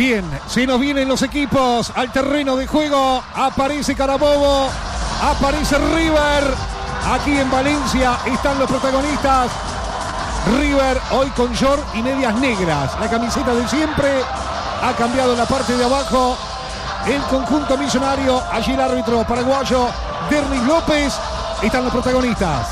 Bien, se nos vienen los equipos al terreno de juego. Aparece Carabobo, aparece River. Aquí en Valencia están los protagonistas. River hoy con short y medias negras. La camiseta de siempre ha cambiado en la parte de abajo. El conjunto millonario. Allí el árbitro paraguayo Dernis López. Están los protagonistas.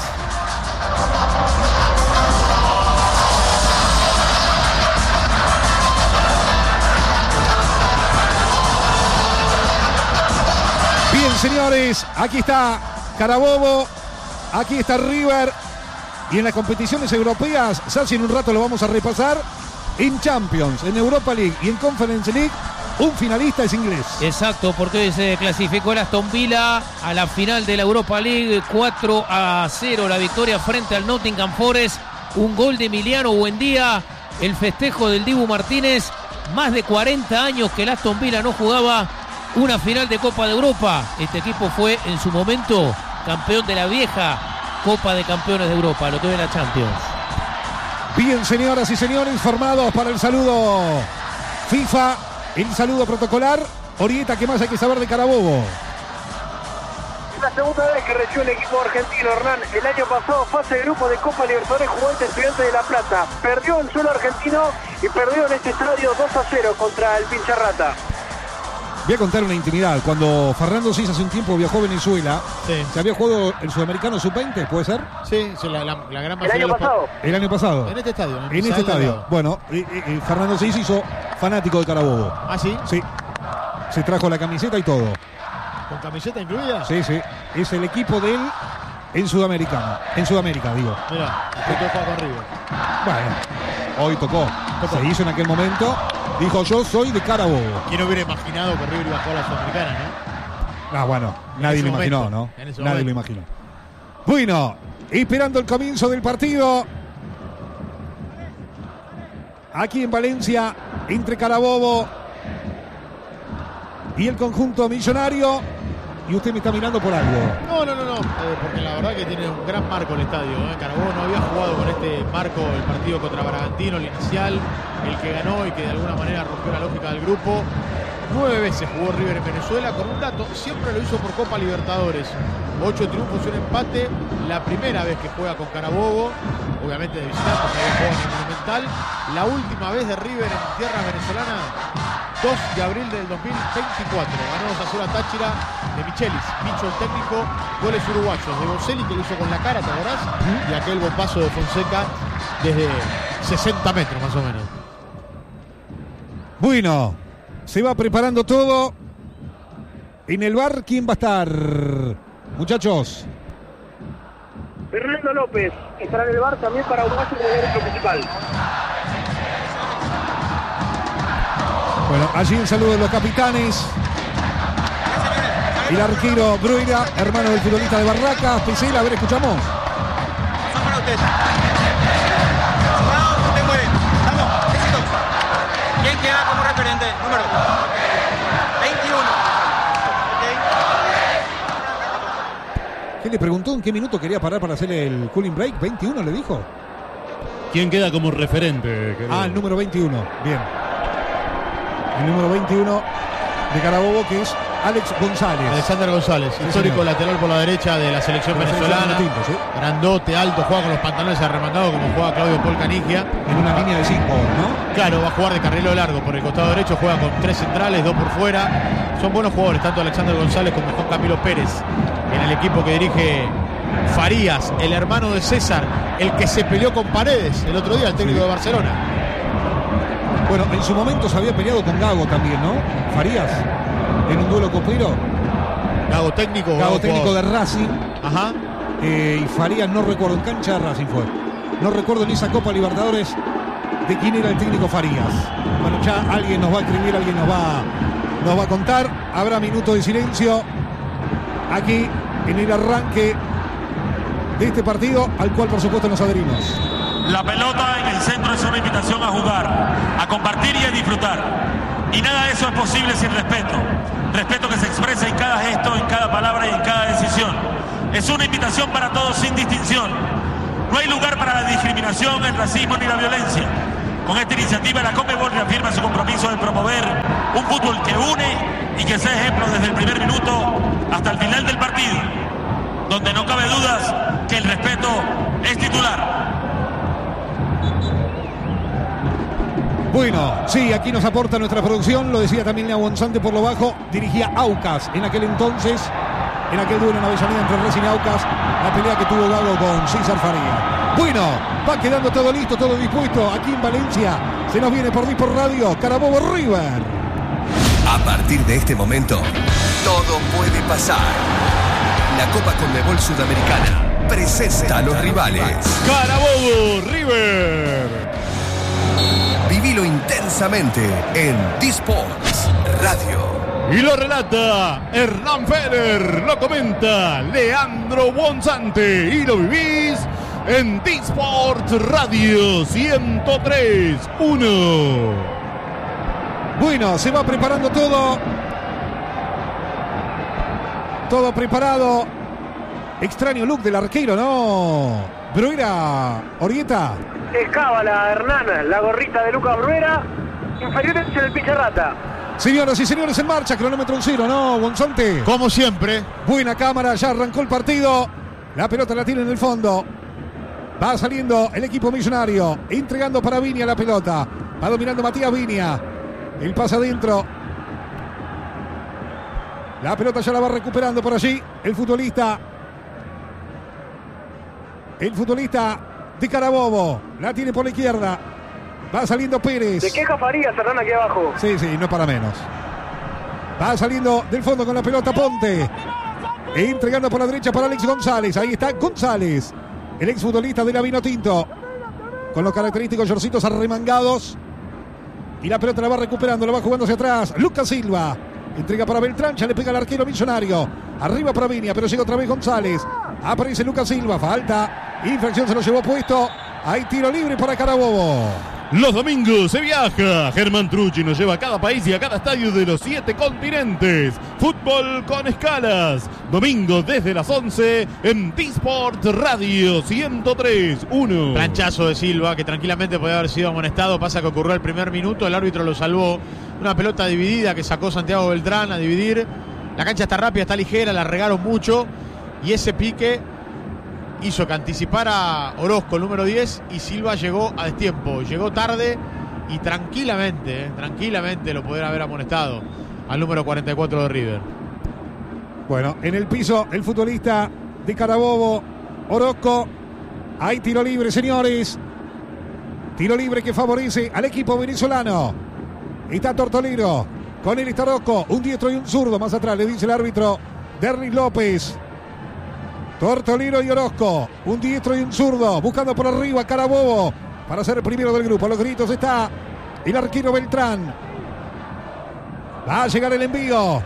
Bien, señores, aquí está Carabobo, aquí está River. Y en las competiciones europeas, Sachi, en un rato lo vamos a repasar. En Champions, en Europa League y en Conference League, un finalista es inglés. Exacto, porque hoy se clasificó el Aston Villa a la final de la Europa League. 4-0 la victoria frente al Nottingham Forest. Un gol de Emiliano Buendía. El festejo del Dibu Martínez. Más de 40 años que el Aston Villa no jugaba una final de Copa de Europa. Este equipo fue en su momento campeón de la vieja Copa de Campeones de Europa, lo que ve la Champions. Bien, señoras y señores, formados para el saludo FIFA, el saludo protocolar. Orieta, ¿qué más hay que saber de Carabobo? Es la segunda vez que recibe el equipo argentino, Hernán. El año pasado, fase de grupo de Copa Libertadores, jugó ante Estudiantes de La Plata. Perdió en suelo argentino y perdió en este estadio 2-0 contra el Pincharrata. Voy a contar una intimidad. Cuando Fernando Cis hace un tiempo viajó a Venezuela, Sí. ¿se había jugado el Sudamericano Sub-20? ¿Puede ser? Sí, la gran El mayoría año de los pasado. El año pasado. En este estadio. En este estadio. Bueno, Fernando Cis hizo fanático de Carabobo. ¿Ah, sí? Sí. Se trajo la camiseta y todo. ¿Con camiseta incluida? Sí, sí. Es el equipo de él en Sudamericano. En Sudamérica, digo. Mirá, usted juega con River. Bueno, hoy tocó. Se hizo en aquel momento. Dijo, yo soy de Carabobo. ¿Quién hubiera imaginado que River iba a jugar a la Sudamericana, no? Ah, bueno, nadie lo imaginó, momento, ¿no? en ese Nadie momento. lo imaginó. Bueno, esperando el comienzo del partido. Aquí en Valencia, entre Carabobo y el conjunto millonario. Y usted me está mirando por algo. No, porque la verdad que tiene un gran marco el estadio. Carabobo no había jugado con este marco el partido contra Bragantino, el inicial, el que ganó y que de alguna manera rompió la lógica del grupo. 9 veces jugó River en Venezuela, con un dato, siempre lo hizo por Copa Libertadores. 8 triunfos y un empate. La primera vez que juega con Carabobo, obviamente de visitante, porque había jugado en el Monumental. La última vez de River en tierra venezolana, 2 de abril del 2024. Ganó 2-0 a Táchira de Michelis, Micho el técnico. Goles uruguayos de Bocelli, que lo hizo con la cara, ¿te acordás? Y aquel bombazo de Fonseca desde 60 metros más o menos. Bueno, se va preparando todo. En el bar, ¿quién va a estar? Muchachos. Fernando López estará en el bar también para Uruguay en el árbitro principal. Bueno, allí el saludo de los capitanes. El arquero Bruira, hermano del futbolista de Barracas. Pesela, a ver, escuchamos. Son para usted. Vamos, usted muere. Vamos, éxito. ¿Quién queda como referente? Número 21. ¿Qué le preguntó en qué minuto quería parar para hacer el cooling break? ¿21 le dijo? ¿Quién queda como referente? Querido? Ah, el número 21. Bien. El número 21 de Carabobo, que es Alex González. Alexander González, histórico señor. lateral por la derecha de la selección venezolana. Tinto, ¿sí? Grandote, alto, juega con los pantalones arremangados como juega Claudio Paul Canigia. En una línea de 5, ¿no? Claro, va a jugar de carrilo largo por el costado derecho, juega con 3 centrales, 2 por fuera. Son buenos jugadores, tanto Alexander González como Juan Camilo Pérez. En el equipo que dirige Farías, el hermano de César, el que se peleó con Paredes el otro día, el técnico de Barcelona. Bueno, en su momento se había peleado con Gago también, ¿no? Farías, en un duelo copero. Gago técnico. Gago técnico de Racing. Ajá. Y Farías, no recuerdo, en cancha de Racing fue. No recuerdo en esa Copa Libertadores de quién era el técnico Farías. Bueno, ya alguien nos va a escribir, alguien nos va a contar. Habrá minuto de silencio aquí en el arranque de este partido, al cual por supuesto nos adherimos. La pelota en el centro es una invitación a jugar, a compartir y a disfrutar. Y nada de eso es posible sin respeto. Respeto que se expresa en cada gesto, en cada palabra y en cada decisión. Es una invitación para todos sin distinción. No hay lugar para la discriminación, el racismo ni la violencia. Con esta iniciativa la Conmebol reafirma su compromiso de promover un fútbol que une y que sea ejemplo desde el primer minuto hasta el final del partido, donde no cabe dudas que el respeto es titular. Bueno, sí, aquí nos aporta nuestra producción, lo decía también Lea Bonzante por lo bajo, dirigía Aucas en aquel entonces, en aquel duelo en Avellaneda entre Racing y Aucas, la pelea que tuvo Gago con César Faría. Bueno, va quedando todo listo, todo dispuesto, aquí en Valencia, se nos viene por Disport Radio, Carabobo River. A partir de este momento, todo puede pasar. La Copa Conmebol Sudamericana presenta a los rivales. Carabobo River. Vivilo intensamente en Disports Radio. Y lo relata Hernán Feller, lo comenta Leandro Bonzante y lo vivís en Disports Radio 103.1. Bueno, se va preparando todo. Todo preparado. Extraño look del arquero, ¿no? Bruera, Orieta. Es cábala, Hernán, la gorrita de Lucas Bruera, inferiores en el Picharrata. Señoras y señores, en marcha, cronómetro 0, ¿no, Bonzante? Como siempre. Buena cámara, ya arrancó el partido. La pelota la tiene en el fondo. Va saliendo el equipo millonario, entregando para Viña la pelota. Va dominando Matías Viña. El pase adentro. La pelota ya la va recuperando por allí. El futbolista de Carabobo. La tiene por la izquierda. Va saliendo Pérez. Se queja Farías, Hernán, aquí abajo. Sí, no es para menos. Va saliendo del fondo con la pelota Ponte. Entregando por la derecha para Alex González. Ahí está González, el exfutbolista de la Vinotinto, con los característicos shortcitos arremangados. Y la pelota la va recuperando, la va jugando hacia atrás. Lucas Silva. Entrega para Beltrán, ya le pega al arquero millonario. Arriba para Viña, pero llega otra vez González. Aparece Lucas Silva, falta. Infracción, se lo llevó puesto. Hay tiro libre para Carabobo. Los domingos se viaja. Germán Trucci nos lleva a cada país y a cada estadio de los 7 continentes. Fútbol con escalas. Domingo desde las 11 en Disport Radio 103.1. Planchazo de Silva, que tranquilamente podía haber sido amonestado. Pasa que ocurrió el primer minuto, el árbitro lo salvó. Una pelota dividida que sacó Santiago Beltrán a dividir. La cancha está rápida, está ligera, la regaron mucho. Y ese pique hizo que anticipara Orozco, el número 10, y Silva llegó a destiempo. Llegó tarde y tranquilamente lo podría haber amonestado al número 44 de River. Bueno, en el piso el futbolista de Carabobo, Orozco. Hay tiro libre, señores. Tiro libre que favorece al equipo venezolano. Está Tortolero. Con él está Orozco. Un diestro y un zurdo. Más atrás le dice el árbitro Derlis López. Tortolero y Orozco. Un diestro y un zurdo. Buscando por arriba Carabobo para ser el primero del grupo. A los gritos está el arquero Beltrán. Va a llegar el envío.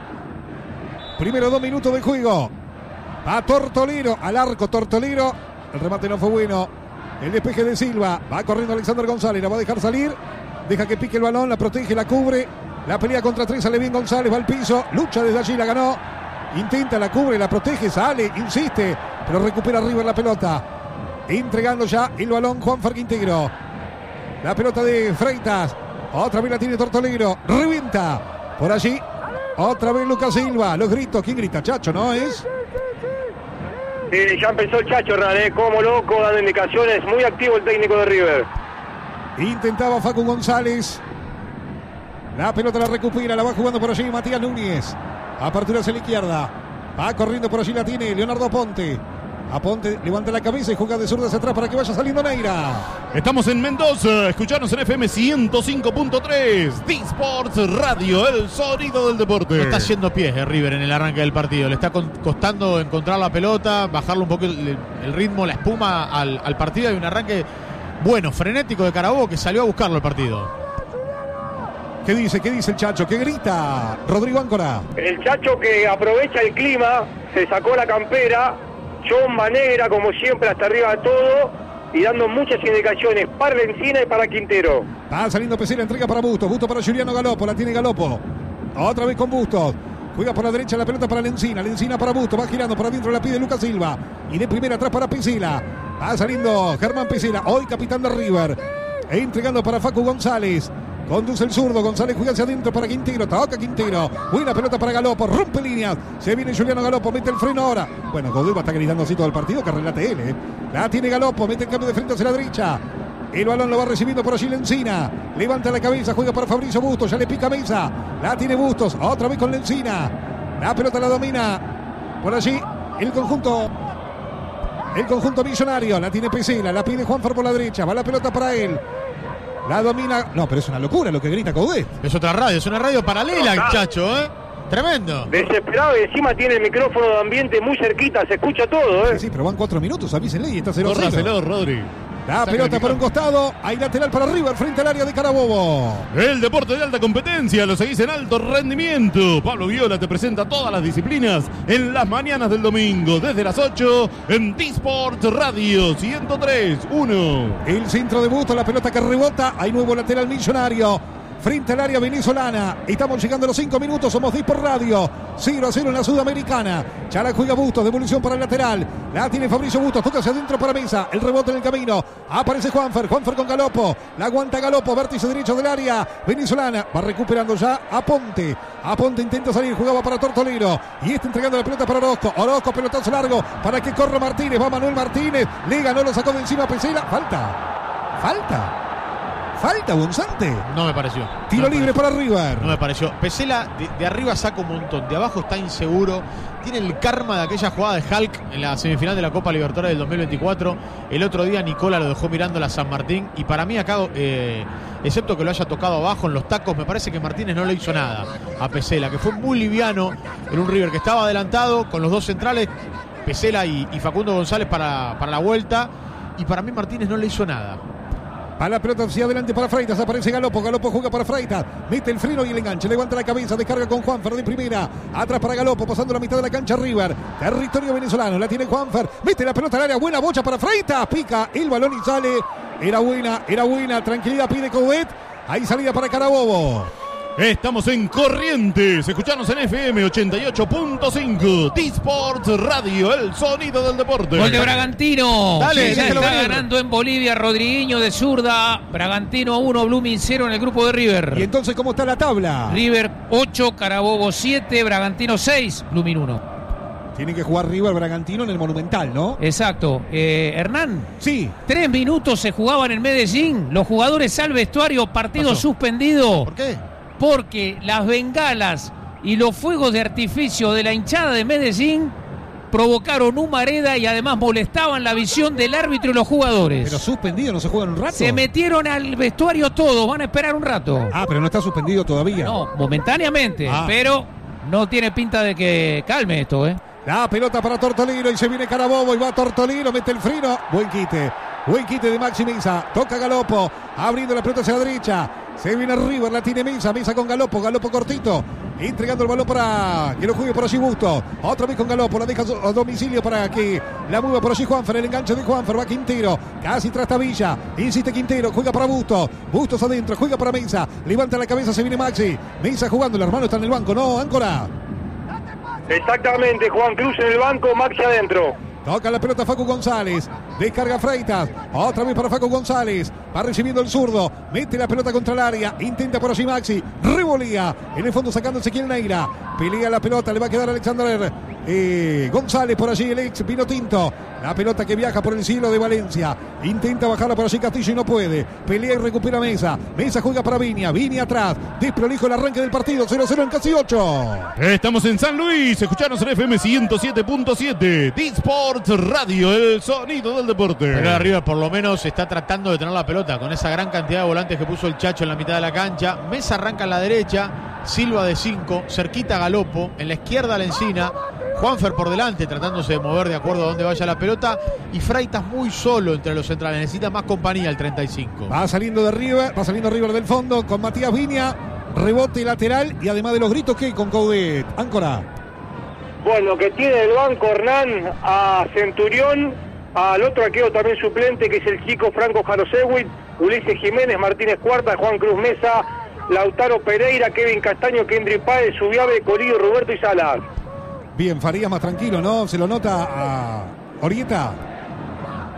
Primero 2 minutos de juego. Va Tortolero al arco. Tortolero. El remate no fue bueno. El despeje de Silva. Va corriendo Alexander González. La va a dejar salir. Deja que pique el balón. La protege, la cubre. La pelea contra 3. Sale bien González. Va al piso. Lucha desde allí. La ganó. Intenta, la cubre, la protege. Sale, insiste. Pero recupera River la pelota. Entregando ya el balón Juanfer Quintero. La pelota de Freitas. Otra vez la tiene Tortolero. Revienta. Por allí. Otra vez Lucas Silva. Los gritos. ¿Quién grita? Chacho, ¿no es? Ya empezó el Chacho, Hernán, como loco, dando indicaciones. Muy activo el técnico de River. Intentaba Facu González. La pelota la recupera. La va jugando por allí Matías Núñez. Apertura hacia la izquierda. Va corriendo por allí, la tiene Leonardo Aponte. Aponte levanta la cabeza y juega de zurda hacia atrás para que vaya saliendo Neira. Estamos en Mendoza. Escuchanos en FM 105.3. Disports Radio, el sonido del deporte. No está haciendo pies River en el arranque del partido. Le está costando encontrar la pelota, bajarle un poco el ritmo, la espuma al partido. Hay un arranque bueno, frenético de Carabobo, que salió a buscarlo el partido. ¿Qué dice el Chacho? ¿Qué grita Rodrigo Áncora? El Chacho que aprovecha el clima, se sacó la campera, chomba negra como siempre hasta arriba de todo y dando muchas indicaciones para Lencina y para Quintero. Va saliendo Pesera, entrega para Bustos, Bustos para Juliano Galopo, la tiene Galopo. Otra vez con Bustos. Juega por la derecha la pelota para Lencina, Lencina para Bustos, va girando para adentro, la pide Lucas Silva. Y de primera atrás para Pesela. Va saliendo Germán Pesela, hoy capitán de River. entregando para Facu González. Conduce el zurdo, González juega hacia adentro para Quintero, toca Quintero, buena pelota para Galopo, rompe líneas, se viene Juliano Galopo, mete el freno ahora. Bueno, Coudet va a estar gritando así todo el partido, que relate él, La tiene Galopo, mete el cambio de frente hacia la derecha. El balón lo va recibiendo por allí Lencina. Levanta la cabeza, juega para Fabricio Bustos, ya le pica Mesa. La tiene Bustos, otra vez con Lencina. La pelota la domina por allí el conjunto millonario. La tiene Pesela, la pide Juanfer por la derecha, va la pelota para él. La domina. No, pero es una locura lo que grita Coudet. Es otra radio, es una radio paralela, muchacho, Tremendo. Desesperado y encima tiene el micrófono de ambiente muy cerquita, se escucha todo, Sí, pero van 4 minutos, avísenle y está 0-0. Córraselo, Rodri. La pelota para un costado, hay lateral para River frente al área de Carabobo. El deporte de alta competencia, lo seguís en alto rendimiento. Pablo Viola te presenta todas las disciplinas en las mañanas del domingo, desde las 8 en T-Sport Radio 103.1. El centro de Bustos, la pelota que rebota, hay nuevo lateral millonario. Frente al área venezolana. Estamos llegando a los 5 minutos. Somos T-Sport Radio. 0-0 en la Sudamericana. Ya la juega Bustos. Devolución para el lateral. La tiene Fabricio Bustos. Toca hacia adentro para Mesa. El rebote en el camino. Aparece Juanfer. Juanfer con Galopo. La aguanta Galopo. Vértice derecho del área venezolana. Va recuperando ya a Ponte. A Ponte intenta salir. Jugaba para Tortolero. Y está entregando la pelota para Orozco. Orozco, pelotazo largo. Para que corra Martínez. Va Manuel Martínez. Le ganó, lo sacó de encima Pesela. Falta, Bonzante. No me pareció. Tiro libre para River. No me pareció. Pesela de arriba saca un montón. De abajo está inseguro. Tiene el karma de aquella jugada de Hulk en la semifinal de la Copa Libertadores del 2024. El otro día Nicola lo dejó mirando a San Martín. Y para mí acá, excepto que lo haya tocado abajo en los tacos, me parece que Martínez no le hizo nada a Pesela, que fue muy liviano en un River que estaba adelantado con los dos centrales, Pesela y Facundo González para la vuelta. Y para mí Martínez no le hizo nada. A la pelota hacia adelante para Freitas, aparece Galopo, Galopo juega para Freitas, mete el freno y el enganche, levanta la cabeza, descarga con Juanfer de primera, atrás para Galopo, pasando la mitad de la cancha River, territorio venezolano, la tiene Juanfer, mete la pelota al área, buena bocha para Freitas, pica el balón y sale, era buena, tranquilidad pide Coudet, ahí salida para Carabobo. Estamos en Corrientes, escuchanos en FM 88.5, T-Sport Radio, el sonido del deporte. Gol de Bragantino. Dale, ya está ver. ganando en Bolivia, Rodriguinho de zurda, Bragantino 1, Blooming 0 en el grupo de River. Y entonces, ¿cómo está la tabla? River 8, Carabobo 7, Bragantino 6, Blooming 1. Tiene que jugar River Bragantino en el Monumental, ¿no? Exacto. Hernán. Sí. 3 minutos se jugaban en Medellín, los jugadores al vestuario, partido suspendido. ¿Por qué? Porque las bengalas y los fuegos de artificio de la hinchada de Medellín provocaron humareda y además molestaban la visión del árbitro y los jugadores. Pero suspendido, ¿no se juegan un rato? Se metieron al vestuario todos, van a esperar un rato. Ah, pero no está suspendido todavía. No, momentáneamente, pero no tiene pinta de que calme esto, La pelota para Tortolino y se viene Carabobo y va Tortolino, mete el freno. Buen quite de Maxi Mesa. Toca Galopo, abriendo la pelota hacia la derecha. Se viene River, la tiene Mesa con Galopo cortito. Entregando el balón para que lo juegue por allí Bustos. Otra vez con Galopo, la deja a domicilio para que la mueva por allí Juanfer. El enganche de Juanfer, va Quintero. Casi tras Villa. Insiste Quintero, juega para Bustos. Bustos adentro, juega para Mesa. Levanta la cabeza, se viene Maxi. Mesa jugando, el hermano está en el banco, ¿no, Áncora? Exactamente, Juan Cruz en el banco, Maxi adentro. Toca la pelota Facu González. Descarga Freitas. Otra vez para Facu González. Va recibiendo el zurdo. Mete la pelota contra el área. Intenta por allí Maxi. Revolía. En el fondo sacando Ezequiel Neira. Pelea la pelota. Le va a quedar Alexander González por allí. El ex Pino Tinto. La pelota que viaja por el cielo de Valencia. Intenta bajarla por allí Castillo y no puede. Pelea y recupera Mesa. Mesa juega para Viña. Viña atrás. Desprolijo el arranque del partido. 0-0 en casi 8. Estamos en San Luis. Escuchanos en FM 107.7. T-Sport Radio, el sonido del deporte. Pero arriba por lo menos está tratando de tener la pelota con esa gran cantidad de volantes que puso el Chacho en la mitad de la cancha. Mesa arranca en la derecha, Silva de 5, cerquita Galopo, en la izquierda Lencina, Juanfer por delante tratándose de mover de acuerdo a dónde vaya la pelota y Freitas muy solo entre los centrales, necesita más compañía el 35. Va saliendo River del fondo con Matías Viña, rebote lateral y además de los gritos que con Coudet. Áncora. Bueno, que tiene el banco Hernán a Centurión, al otro arquero también suplente que es el chico Franco Jarosewicz, Ulises Jiménez, Martínez Cuarta, Juan Cruz Mesa, Lautaro Pereira, Kevin Castaño, Kendry Páez, Subiave, Corillo, Roberto y Salas. Bien, Farías más tranquilo, ¿no? Se lo nota a Orieta. Sí,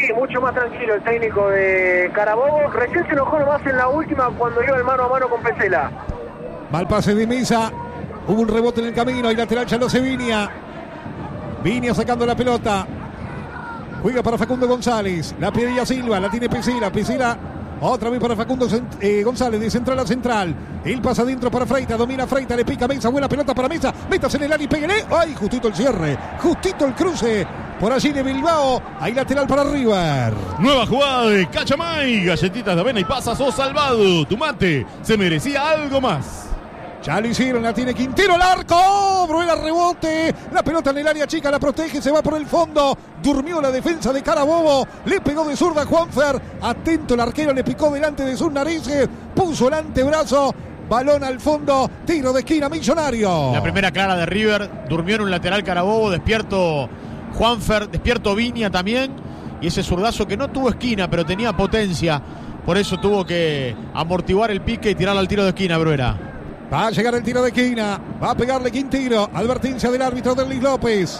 Sí, mucho más tranquilo el técnico de Carabobo. Recién se enojó nomás en la última cuando iba el mano a mano con Pesela. Mal pase de Mesa. Hubo un rebote en el camino. Y lateral ya lo se Viña. Viña sacando la pelota. Juega para Facundo González. La pedía Silva. La tiene Pesela. Pesela otra vez para Facundo González. De central a central. El pasa adentro para Freita. Domina Freita. Le pica Mesa. Buena pelota para Mesa. Métase en el área y pégale. ¡Ay! Justito el cierre. Justito el cruce. Por allí de Bilbao. Hay lateral para River. Nueva jugada de Cachamay. Galletitas de avena y pasas o salvado. Tu mate se merecía algo más. Ya lo hicieron, la tiene Quintero, el arco, Bruera rebote, la pelota en el área chica, la protege, se va por el fondo, durmió la defensa de Carabobo, le pegó de zurda a Juanfer, atento el arquero, le picó delante de sus narices, puso el antebrazo, balón al fondo, tiro de esquina Millonario. La primera clara de River, durmió en un lateral Carabobo, despierto Juanfer, despierto Viña también, y ese zurdazo que no tuvo esquina, pero tenía potencia, por eso tuvo que amortiguar el pique y tirarlo al tiro de esquina, Bruera. Va a llegar el tiro de esquina. Va a pegarle Quintero. Advertencia del árbitro Derlis López.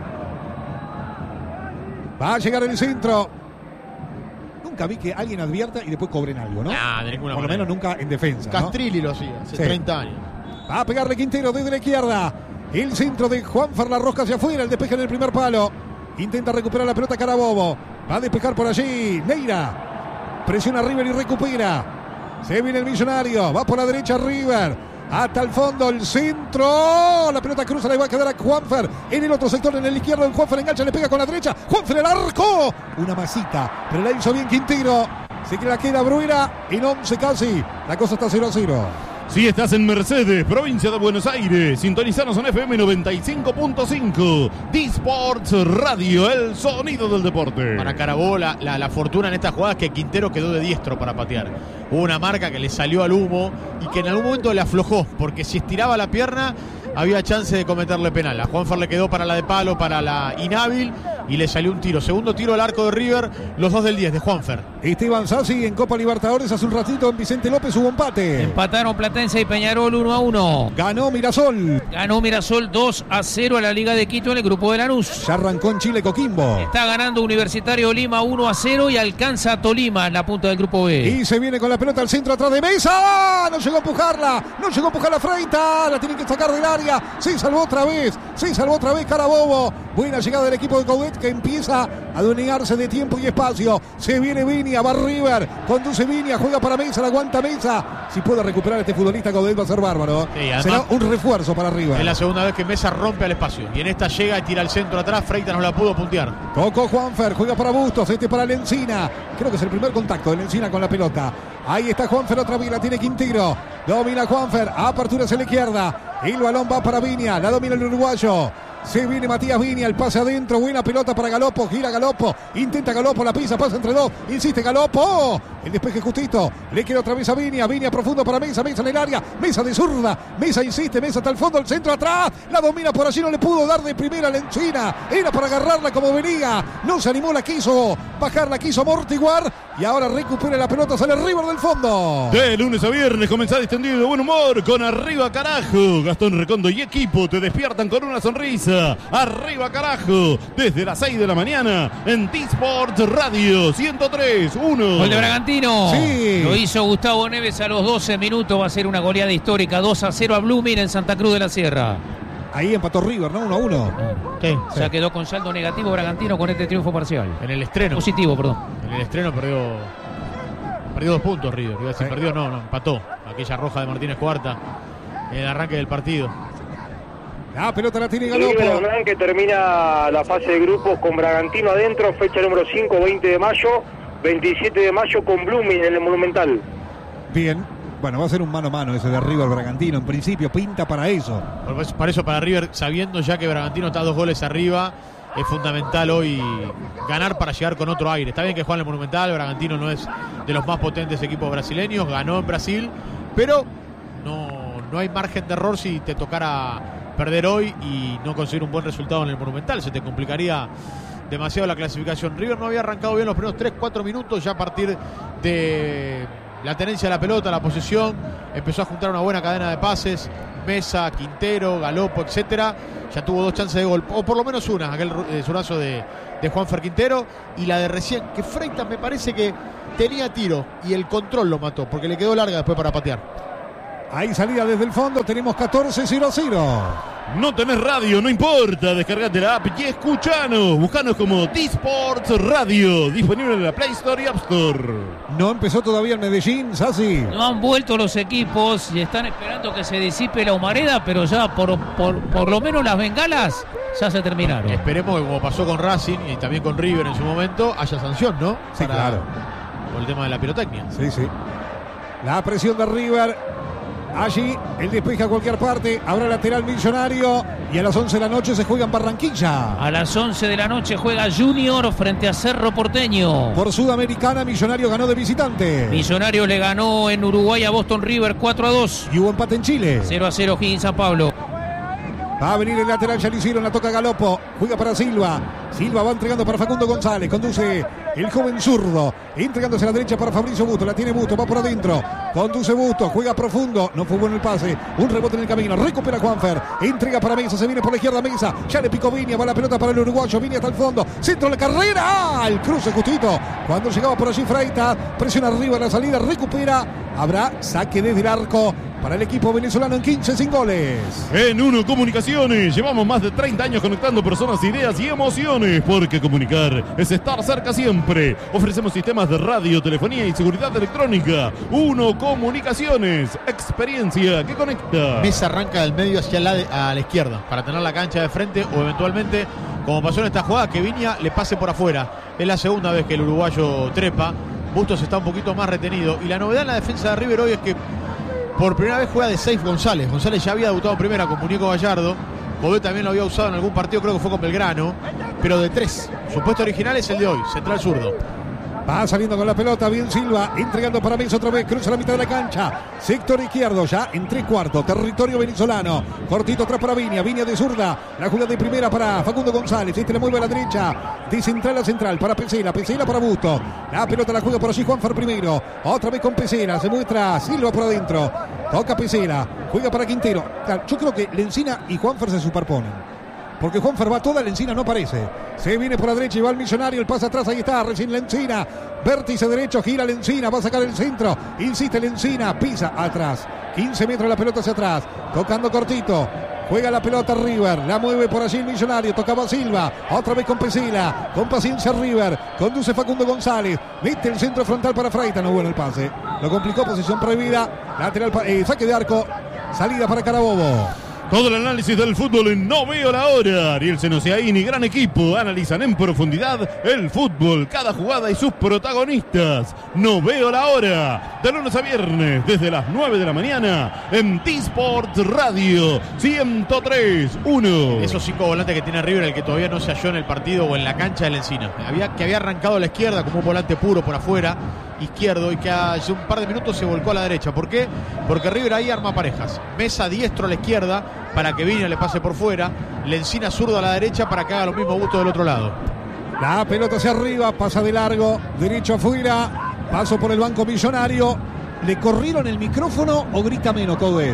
Va a llegar el centro. Nunca vi que alguien advierta y después cobren algo, ¿no? De ninguna Por lo manera. menos nunca en defensa, ¿no? Castrilli lo hacía hace 30 años. Va a pegarle Quintero desde la izquierda. El centro de Juanfer, la rosca hacia afuera. El despeje en el primer palo. Intenta recuperar la pelota Carabobo. Va a despejar por allí Neira. Presiona River y recupera. Se viene el Millonario. Va por la derecha River. Hasta el fondo, el centro. La pelota cruza, le va a quedar a Juanfer. En el otro sector, en el izquierdo, el Juanfer engancha, le pega con la derecha. Juanfer el arco. Una masita, pero la hizo bien Quintero. Se la queda Bruera en 11 casi. La cosa está 0-0. Si estás en Mercedes, provincia de Buenos Aires, sintonizanos en FM 95.5. D-Sports Radio, el sonido del deporte. Para Carabobo la fortuna en esta jugada es que Quintero quedó de diestro para patear. Hubo una marca que le salió al humo y que en algún momento le aflojó, porque si estiraba la pierna había chance de cometerle penal. A Juanfer le quedó para la de palo, para la inhábil, y le salió un tiro. Segundo tiro al arco de River, los 2 del 10 de Juanfer. Esteban Sassi en Copa Libertadores hace un ratito en Vicente López hubo empate. Empataron Platense y Peñarol 1-1. Ganó Mirasol. Ganó Mirasol 2-0 a la Liga de Quito en el grupo de Lanús. Ya arrancó en Chile Coquimbo. Está ganando Universitario Lima 1-0 y alcanza a Tolima en la punta del grupo B. Y se viene con la pelota al centro atrás de Mesa. No llegó a empujarla. No llegó a empujar la Freita. La tienen que sacar del área. Se salvó otra vez. Se salvó otra vez Carabobo. Buena llegada del equipo de Coudet que empieza a adueñarse de tiempo y espacio. Se viene Viña, va River. Conduce Viña, juega para Mesa, la aguanta Mesa. Si puede recuperar a este futbolista Coudet va a ser bárbaro. Sí, además, será un refuerzo para River. Es la segunda vez que Mesa rompe al espacio. Y en esta llega y tira al centro atrás. Freita no la pudo puntear. Tocó Juanfer, juega para Bustos, este para Lencina. Creo que es el primer contacto de Lencina con la pelota. Ahí está Juanfer, otra vez la tiene Quintero. Domina Juanfer, apertura hacia la izquierda. El balón va para Viña, la domina el uruguayo. Se viene Matías Viña, el pase adentro, buena pelota para Galopo, gira Galopo, intenta Galopo, la pisa, pasa entre dos, insiste Galopo, el despeje justito, le queda otra vez a Viña, Viña profundo para Mesa, Mesa en el área, Mesa de zurda, Mesa insiste, Mesa hasta el fondo, el centro atrás, la domina por allí, no le pudo dar de primera a Lencina, era para agarrarla como venía, no se animó, la quiso bajar, la quiso amortiguar y ahora recupera la pelota, sale River del fondo. De lunes a viernes comenzá distendido de buen humor con Arriba Carajo. Gastón Recondo y equipo te despiertan con una sonrisa. Arriba Carajo, desde las 6 de la mañana en T-Sports Radio 103-1. Gol de Bragantino. Sí. Lo hizo Gustavo Neves a los 12 minutos. Va a ser una goleada histórica. 2-0 a Blooming en Santa Cruz de la Sierra. Ahí empató River, ¿no? 1-1. Sí. Ya quedó con saldo negativo Bragantino con este triunfo parcial. En el estreno. Positivo, perdón. En el estreno perdió 2 puntos River. Iba a decir, perdió, no, empató. Aquella roja de Martínez Cuarta en el arranque del partido. La pelota la tiene River Galopo. Hernán, que termina la fase de grupos con Bragantino adentro, fecha número 5, 20 de mayo, 27 de mayo con Blooming en el Monumental. Bien. Bueno, va a ser un mano a mano ese de River Bragantino. En principio pinta para eso. Para eso, para River, sabiendo ya que Bragantino está 2 goles arriba, es fundamental hoy ganar para llegar con otro aire. Está bien que juega en el Monumental, Bragantino no es de los más potentes equipos brasileños, ganó en Brasil, pero no hay margen de error si te tocara perder hoy y no conseguir un buen resultado en el Monumental. Se te complicaría demasiado la clasificación. River no había arrancado bien los primeros 3-4 minutos, ya a partir de la tenencia de la pelota, la posesión, empezó a juntar una buena cadena de pases, Mesa, Quintero, Galopo, etcétera, ya tuvo 2 chances de gol, o por lo menos una, aquel zurdazo de Juanfer Quintero, y la de recién, que Freitas me parece que tenía tiro y el control lo mató, porque le quedó larga después para patear. Ahí salida desde el fondo, tenemos 14-0-0. No tenés radio, no importa, descargate la app y escuchanos. Buscanos como D-Sports Radio, disponible en la Play Store y App Store. No empezó todavía el Medellín, Sassi. No han vuelto los equipos y están esperando que se disipe la humareda, pero ya por lo menos las bengalas ya se terminaron. Esperemos que, como pasó con Racing y también con River en su momento, haya sanción, ¿no? Sí, claro. Por el tema de la pirotecnia. Sí, sí. La presión de River. Allí el despeje a cualquier parte. Habrá lateral Millonario. Y a las 11 de la noche se juega en Barranquilla. A las 11 de la noche juega Junior frente a Cerro Porteño. Por Sudamericana, Millonario ganó de visitante. Millonario le ganó en Uruguay a Boston River 4-2. Y hubo empate en Chile. 0-0 Higgins San Pablo. Va a venir el lateral, ya lo hicieron, la toca Galopo, juega para Silva. Silva va entregando para Facundo González, conduce el joven zurdo, entregándose a la derecha para Fabricio Busto, la tiene Busto, va por adentro, conduce Busto, juega profundo, no fue bueno el pase, un rebote en el camino, recupera Juanfer, entrega para Mesa, se viene por la izquierda Mesa, ya le picó Viña, va la pelota para el uruguayo, Viña hasta el fondo, centro de la carrera, el cruce justito, cuando llegaba por allí Freitas, presiona arriba la salida, recupera, habrá saque desde el arco para el equipo venezolano en 15 sin goles. En Uno Comunicaciones llevamos más de 30 años conectando personas, ideas y emociones, porque comunicar es estar cerca siempre. Ofrecemos sistemas de radio, telefonía y seguridad electrónica. Uno Comunicaciones, experiencia que conecta. Mesa arranca del medio hacia a la izquierda para tener la cancha de frente, o eventualmente, como pasó en esta jugada, que Viña le pase por afuera. Es la segunda vez que el uruguayo trepa. Bustos está un poquito más retenido, y la novedad en la defensa de River hoy es que por primera vez juega de 6 González. González ya había debutado en primera con Muñeco Gallardo. Godoy también lo había usado en algún partido, creo que fue con Belgrano. Pero de 3. Su puesto original es el de hoy, central zurdo. Va saliendo con la pelota, bien Silva, entregando para Mesa otra vez, cruza la mitad de la cancha. Sector izquierdo, ya en 3/4, territorio venezolano. Cortito atrás para Viña, Viña de zurda. La jugada de primera para Facundo González. Este le mueve a la derecha, de central a central, para Pesela, Pesela para Busto. La pelota la juega por allí Juanfer primero. Otra vez con Pesela, se muestra Silva por adentro. Toca Pesela, juega para Quintero. Claro, yo creo que Lencina y Juanfer se superponen. Porque Juanfer va toda, Lencina no aparece. Se viene por la derecha y va el Millonario, el pase atrás, ahí está, recién Lencina. Vértice derecho, gira Lencina, va a sacar el centro. Insiste Lencina, pisa atrás. 15 metros la pelota hacia atrás. Tocando cortito. Juega la pelota River, la mueve por allí el Millonario, tocaba Silva, otra vez con Pesela, con paciencia River, conduce Facundo González, mete el centro frontal para Freitas, no bueno el pase, lo complicó, posición prohibida, lateral, saque de arco, salida para Carabobo. Todo el análisis del fútbol en No Veo la Hora. Ariel Senosiaín, gran equipo, analizan en profundidad el fútbol, cada jugada y sus protagonistas. No Veo la Hora, de lunes a viernes, desde las 9 de la mañana, en T-Sports Radio 103.1. Esos 5 volantes que tiene River, el que todavía no se halló en el partido o en la cancha de la Encina. Que había arrancado a la izquierda como un volante puro por afuera, izquierdo, y que hace un par de minutos se volcó a la derecha. ¿Por qué? Porque River ahí arma parejas. Mesa diestro a la izquierda para que Viña le pase por fuera. Lencina zurdo a la derecha para que haga lo mismo Busto del otro lado. La pelota hacia arriba, pasa de largo, derecho afuera, paso por el banco Millonario. ¿Le corrieron el micrófono o grita menos, Coudet?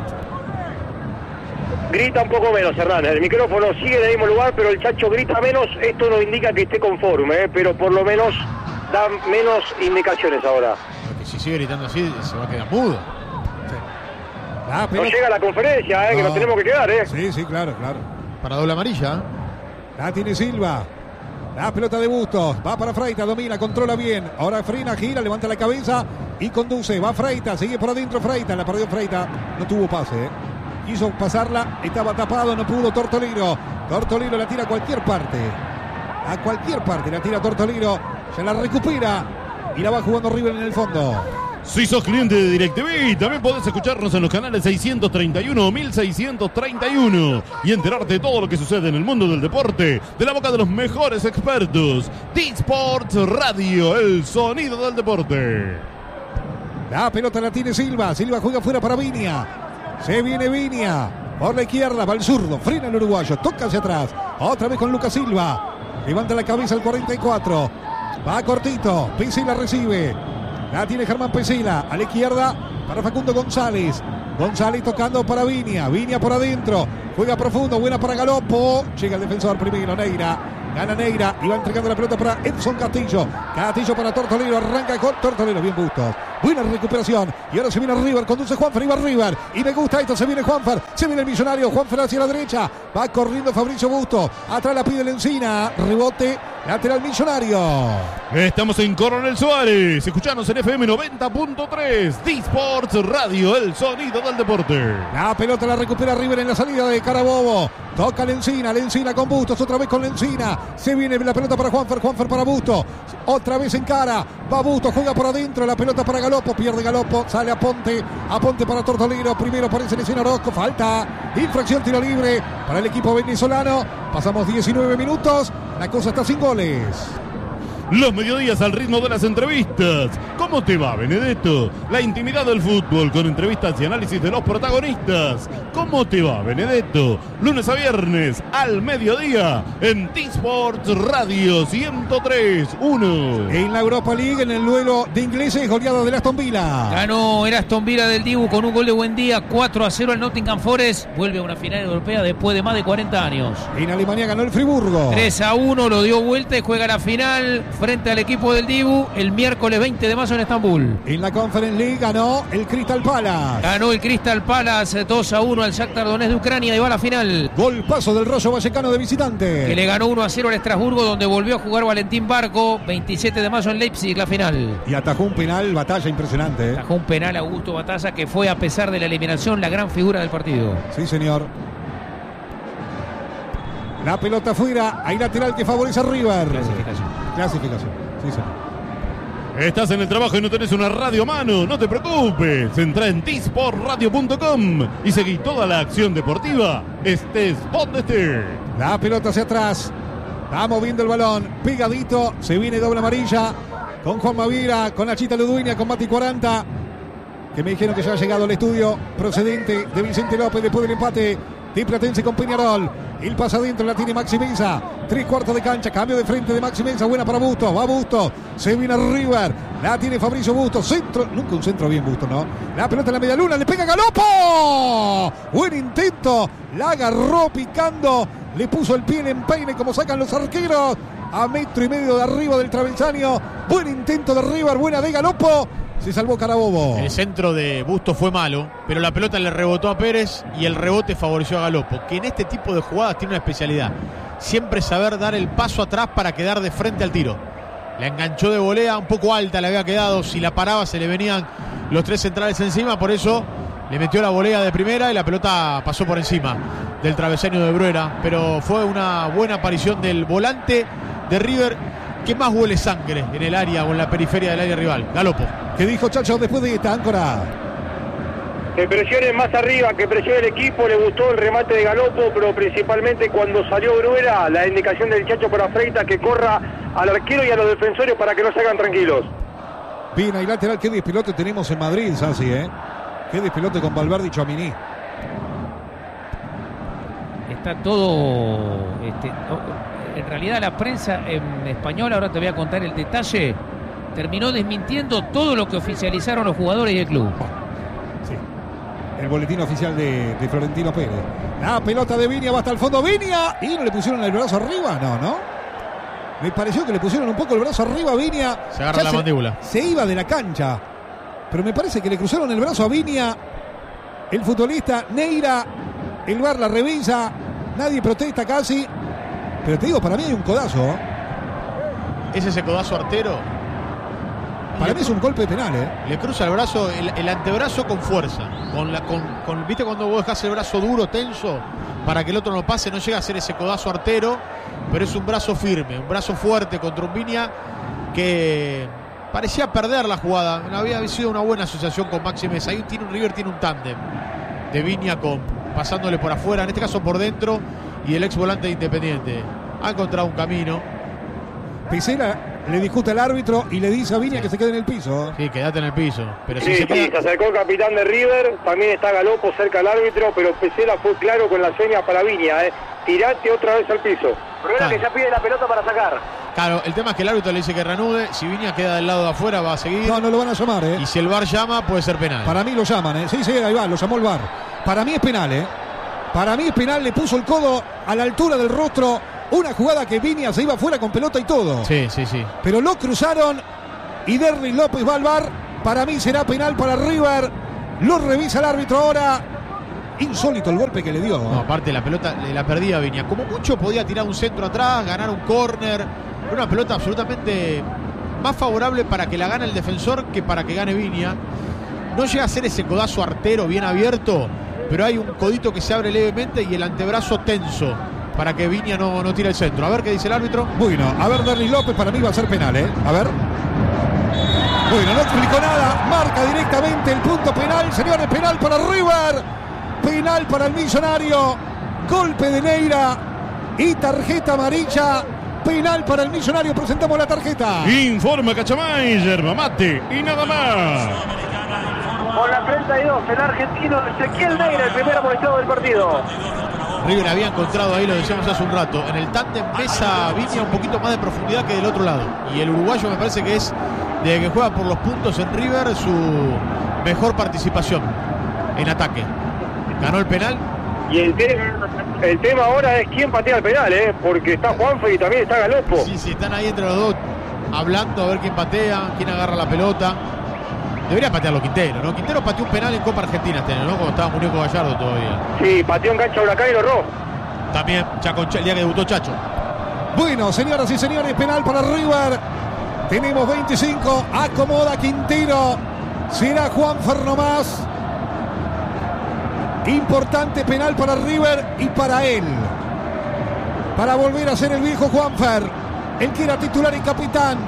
Grita un poco menos, Hernán. El micrófono sigue en el mismo lugar, pero el Chacho grita menos. Esto no indica que esté conforme, pero por lo menos da menos indicaciones ahora. Porque si sigue gritando así, se va a quedar mudo. No llega a la conferencia, que nos tenemos que quedar, Sí, claro. Para doble amarilla. La tiene Silva. La pelota de Bustos. Va para Freitas, domina, controla bien. Ahora frena, gira, levanta la cabeza y conduce. Va Freitas, sigue por adentro Freitas. La perdió Freitas. No tuvo pase, Quiso pasarla, estaba tapado, no pudo Tortolino. Tortolino la tira a cualquier parte. A cualquier parte la tira Tortolino. Se la recupera y la va jugando River en el fondo. Si sos cliente de DirecTV, también podés escucharnos en los canales 631 o 1631 y enterarte de todo lo que sucede en el mundo del deporte de la boca de los mejores expertos. T-Sports Radio, el sonido del deporte. La pelota la tiene Silva. Silva juega fuera para Viña. Se viene Viña. Por la izquierda va el zurdo. Frena el uruguayo. Toca hacia atrás. Otra vez con Lucas Silva. Levanta la cabeza al 44. Va cortito. Pesela recibe. La tiene Germán Pesela. A la izquierda para Facundo González. González tocando para Viña. Viña por adentro. Juega profundo. Buena para Galopo. Llega el defensor primero. Neira. Gana Neira y va entregando la pelota para Edson Castillo. Castillo para Tortolero. Arranca con Tortolero. Bien Bustos. Buena recuperación. Y ahora se viene River. Conduce Juanfer. Y va River. Y me gusta esto. Se viene Juanfer. Se viene el Millonario. Juanfer hacia la derecha. Va corriendo Fabricio Bustos. Atrás la pide Lencina. Rebote. Lateral Millonario. Estamos en Coronel Suárez. Escuchanos en FM 90.3. D-Sports Radio. El sonido del deporte. La pelota la recupera River en la salida de Carabobo. Toca Lencina. Lencina con Bustos. Otra vez con Lencina. Se viene la pelota para Juanfer. Juanfer para Bustos. Otra vez en cara. Va Bustos. Juega por adentro. La pelota para Galopo. Pierde Galopo. Sale a Ponte. A Ponte para Tortolero. Primero aparece Lencina Orozco. Falta. Infracción, tiro libre para el equipo venezolano. Pasamos 19 minutos. La cosa está sin goles. Los mediodías al ritmo de las entrevistas. ¿Cómo te va, Benedetto? La intimidad del fútbol con entrevistas y análisis de los protagonistas. ¿Cómo te va, Benedetto? Lunes a viernes al mediodía en T-Sports Radio 103.1. En la Europa League, en el duelo de ingleses, goleada del Aston Villa. Ganó el Aston Villa del Dibu con un gol de Buendía, 4-0 al Nottingham Forest. Vuelve a una final europea después de más de 40 años. En Alemania ganó el Friburgo. 3-1, lo dio vuelta y juega la final frente al equipo del Dibu el miércoles 20 de marzo en Estambul. En la Conference League ganó el Crystal Palace. Ganó el Crystal Palace 2-1 al Shakhtar Donetsk de Ucrania y va a la final. Golpazo del Rayo Vallecano de visitante. Que le ganó 1-0 al Estrasburgo, donde volvió a jugar Valentín Barco. 27 de mayo en Leipzig, la final. Y atajó un penal, Batalla, impresionante. Atajó un penal a Augusto Batalla, que fue, a pesar de la eliminación, la gran figura del partido. Sí, señor. La pelota afuera. Hay lateral que favorece a River. Clasificación. Sí, señor. Estás en el trabajo y no tenés una radio a mano, no te preocupes. Entra en tsportradio.com y seguí toda la acción deportiva. Estés donde estés. La pelota hacia atrás. Va moviendo el balón. Pegadito. Se viene doble amarilla. Con Juan Mavira, con Nachita Ludueña, con Mati 40. Que me dijeron que ya ha llegado al estudio procedente de Vicente López después del empate de Platense con Peñarol. El pasa adentro, la tiene Maxi Mesa. 3/4 de cancha, cambio de frente de Maxi Mesa. Buena para Bustos, va Bustos. Se viene River, la tiene Fabricio Bustos. Centro, nunca un centro bien Bustos, ¿no? La pelota en la media luna, le pega Galopo. Buen intento, la agarró picando. Le puso el pie en empeine como sacan los arqueros. A 1,5 metros de arriba del travesaño. Buen intento de River, buena de Galopo. Se salvó Carabobo. El centro de Bustos fue malo, pero la pelota le rebotó a Pérez y el rebote favoreció a Galopo, que en este tipo de jugadas tiene una especialidad. Siempre saber dar el paso atrás para quedar de frente al tiro. La enganchó de volea, un poco alta le había quedado. Si la paraba se le venían los tres centrales encima, por eso le metió la volea de primera y la pelota pasó por encima del travesaño de Bruera. Pero fue una buena aparición del volante de River, que más huele sangre en el área o en la periferia del área rival, Galopo. ¿Qué dijo Chacho después de esta áncora? Que presione más arriba, que presione el equipo. Le gustó el remate de Galopo, pero principalmente cuando salió Bruera, la indicación del Chacho para Freitas que corra al arquero y a los defensores para que no se hagan tranquilos. Bien, hay lateral. Qué despilote tenemos en Madrid, Sassi, ¿eh? Qué despilote con Valverde y Tchouaméni. Está todo... en realidad la prensa en español, ahora te voy a contar el detalle, terminó desmintiendo todo lo que oficializaron los jugadores y el club. Sí. El boletín oficial de Florentino Pérez. La pelota de Viña va hasta el fondo. Viña. ¿Y no le pusieron el brazo arriba? No. Me pareció que le pusieron un poco el brazo arriba a Viña. Se agarra la mandíbula. Se iba de la cancha. Pero me parece que le cruzaron el brazo a Viña. El futbolista Neira. El VAR la revisa. Nadie protesta casi. Pero te digo, para mí hay un codazo. ¿Es ese codazo artero? Para mí es un golpe de penal, ¿eh? Le cruza el brazo, el antebrazo con fuerza. ¿Viste cuando vos dejás el brazo duro, tenso? Para que el otro no pase, no llega a ser ese codazo artero, pero es un brazo firme, un brazo fuerte contra un Viña que parecía perder la jugada. Había sido una buena asociación con Maxi Mesa. Ahí River tiene un tándem de Viña pasándole por afuera, en este caso por dentro, y el ex volante de Independiente. Ha encontrado un camino. Pesela le discute al árbitro y le dice a Viña que se quede en el piso. Sí, quédate en el piso. Pero Sí, se acercó el capitán de River, también está Galopo cerca del árbitro, pero Pesela fue claro con la seña para Viña, tirate otra vez al piso. Bruera que ya pide la pelota para sacar. Claro, el tema es que el árbitro le dice que reanude. Si Viña queda del lado de afuera, va a seguir. No lo van a llamar, Y si el VAR llama, puede ser penal. Para mí lo llaman, Sí, ahí va, lo llamó el VAR. Para mí es penal, Para mí es penal, le puso el codo a la altura del rostro. Una jugada que Viña se iba afuera con pelota y todo. Sí. Pero lo cruzaron y Derry López va al VAR. Para mí será penal para River. Lo revisa el árbitro ahora. Insólito el golpe que le dio. No, aparte la pelota la perdía Viña. Como mucho podía tirar un centro atrás, ganar un córner. Una pelota absolutamente más favorable para que la gane el defensor que para que gane Viña. No llega a ser ese codazo artero bien abierto, pero hay un codito que se abre levemente y el antebrazo tenso para que Viña no tire el centro. A ver qué dice el árbitro. Bueno, a ver, Derry López para mí va a ser penal, A ver. Bueno, no explicó nada. Marca directamente el punto penal. Señores, penal para River. Penal para el Millonario. Golpe de Neira y tarjeta amarilla. Penal para el Millonario. Presentamos la tarjeta. Informa Cachamay, yerba mate y nada más. Con la 32, el argentino Ezequiel Neira, el primer amonestado del partido. River había encontrado ahí, lo decíamos hace un rato, en el tándem Mesa Viña un poquito más de profundidad que del otro lado. Y el uruguayo me parece que es, desde que juega por los puntos en River, su mejor participación en ataque. Ganó el penal. Y el tema ahora es quién patea el penal, porque está Juanfe y también está Galopo. Sí, están ahí entre los dos hablando a ver quién patea, quién agarra la pelota. Debería patearlo Quintero, ¿no? Quintero pateó un penal en Copa Argentina este año, ¿no? Cuando estaba Muñeco Gallardo todavía. Sí, pateó en cancha Huracán y lo erró. También, el día que debutó Chacho. Bueno, señoras y señores, penal para River. Tenemos 25, acomoda Quintero. Será Juanfer nomás. Importante penal para River y para él. Para volver a ser el viejo Juanfer, el que era titular y capitán.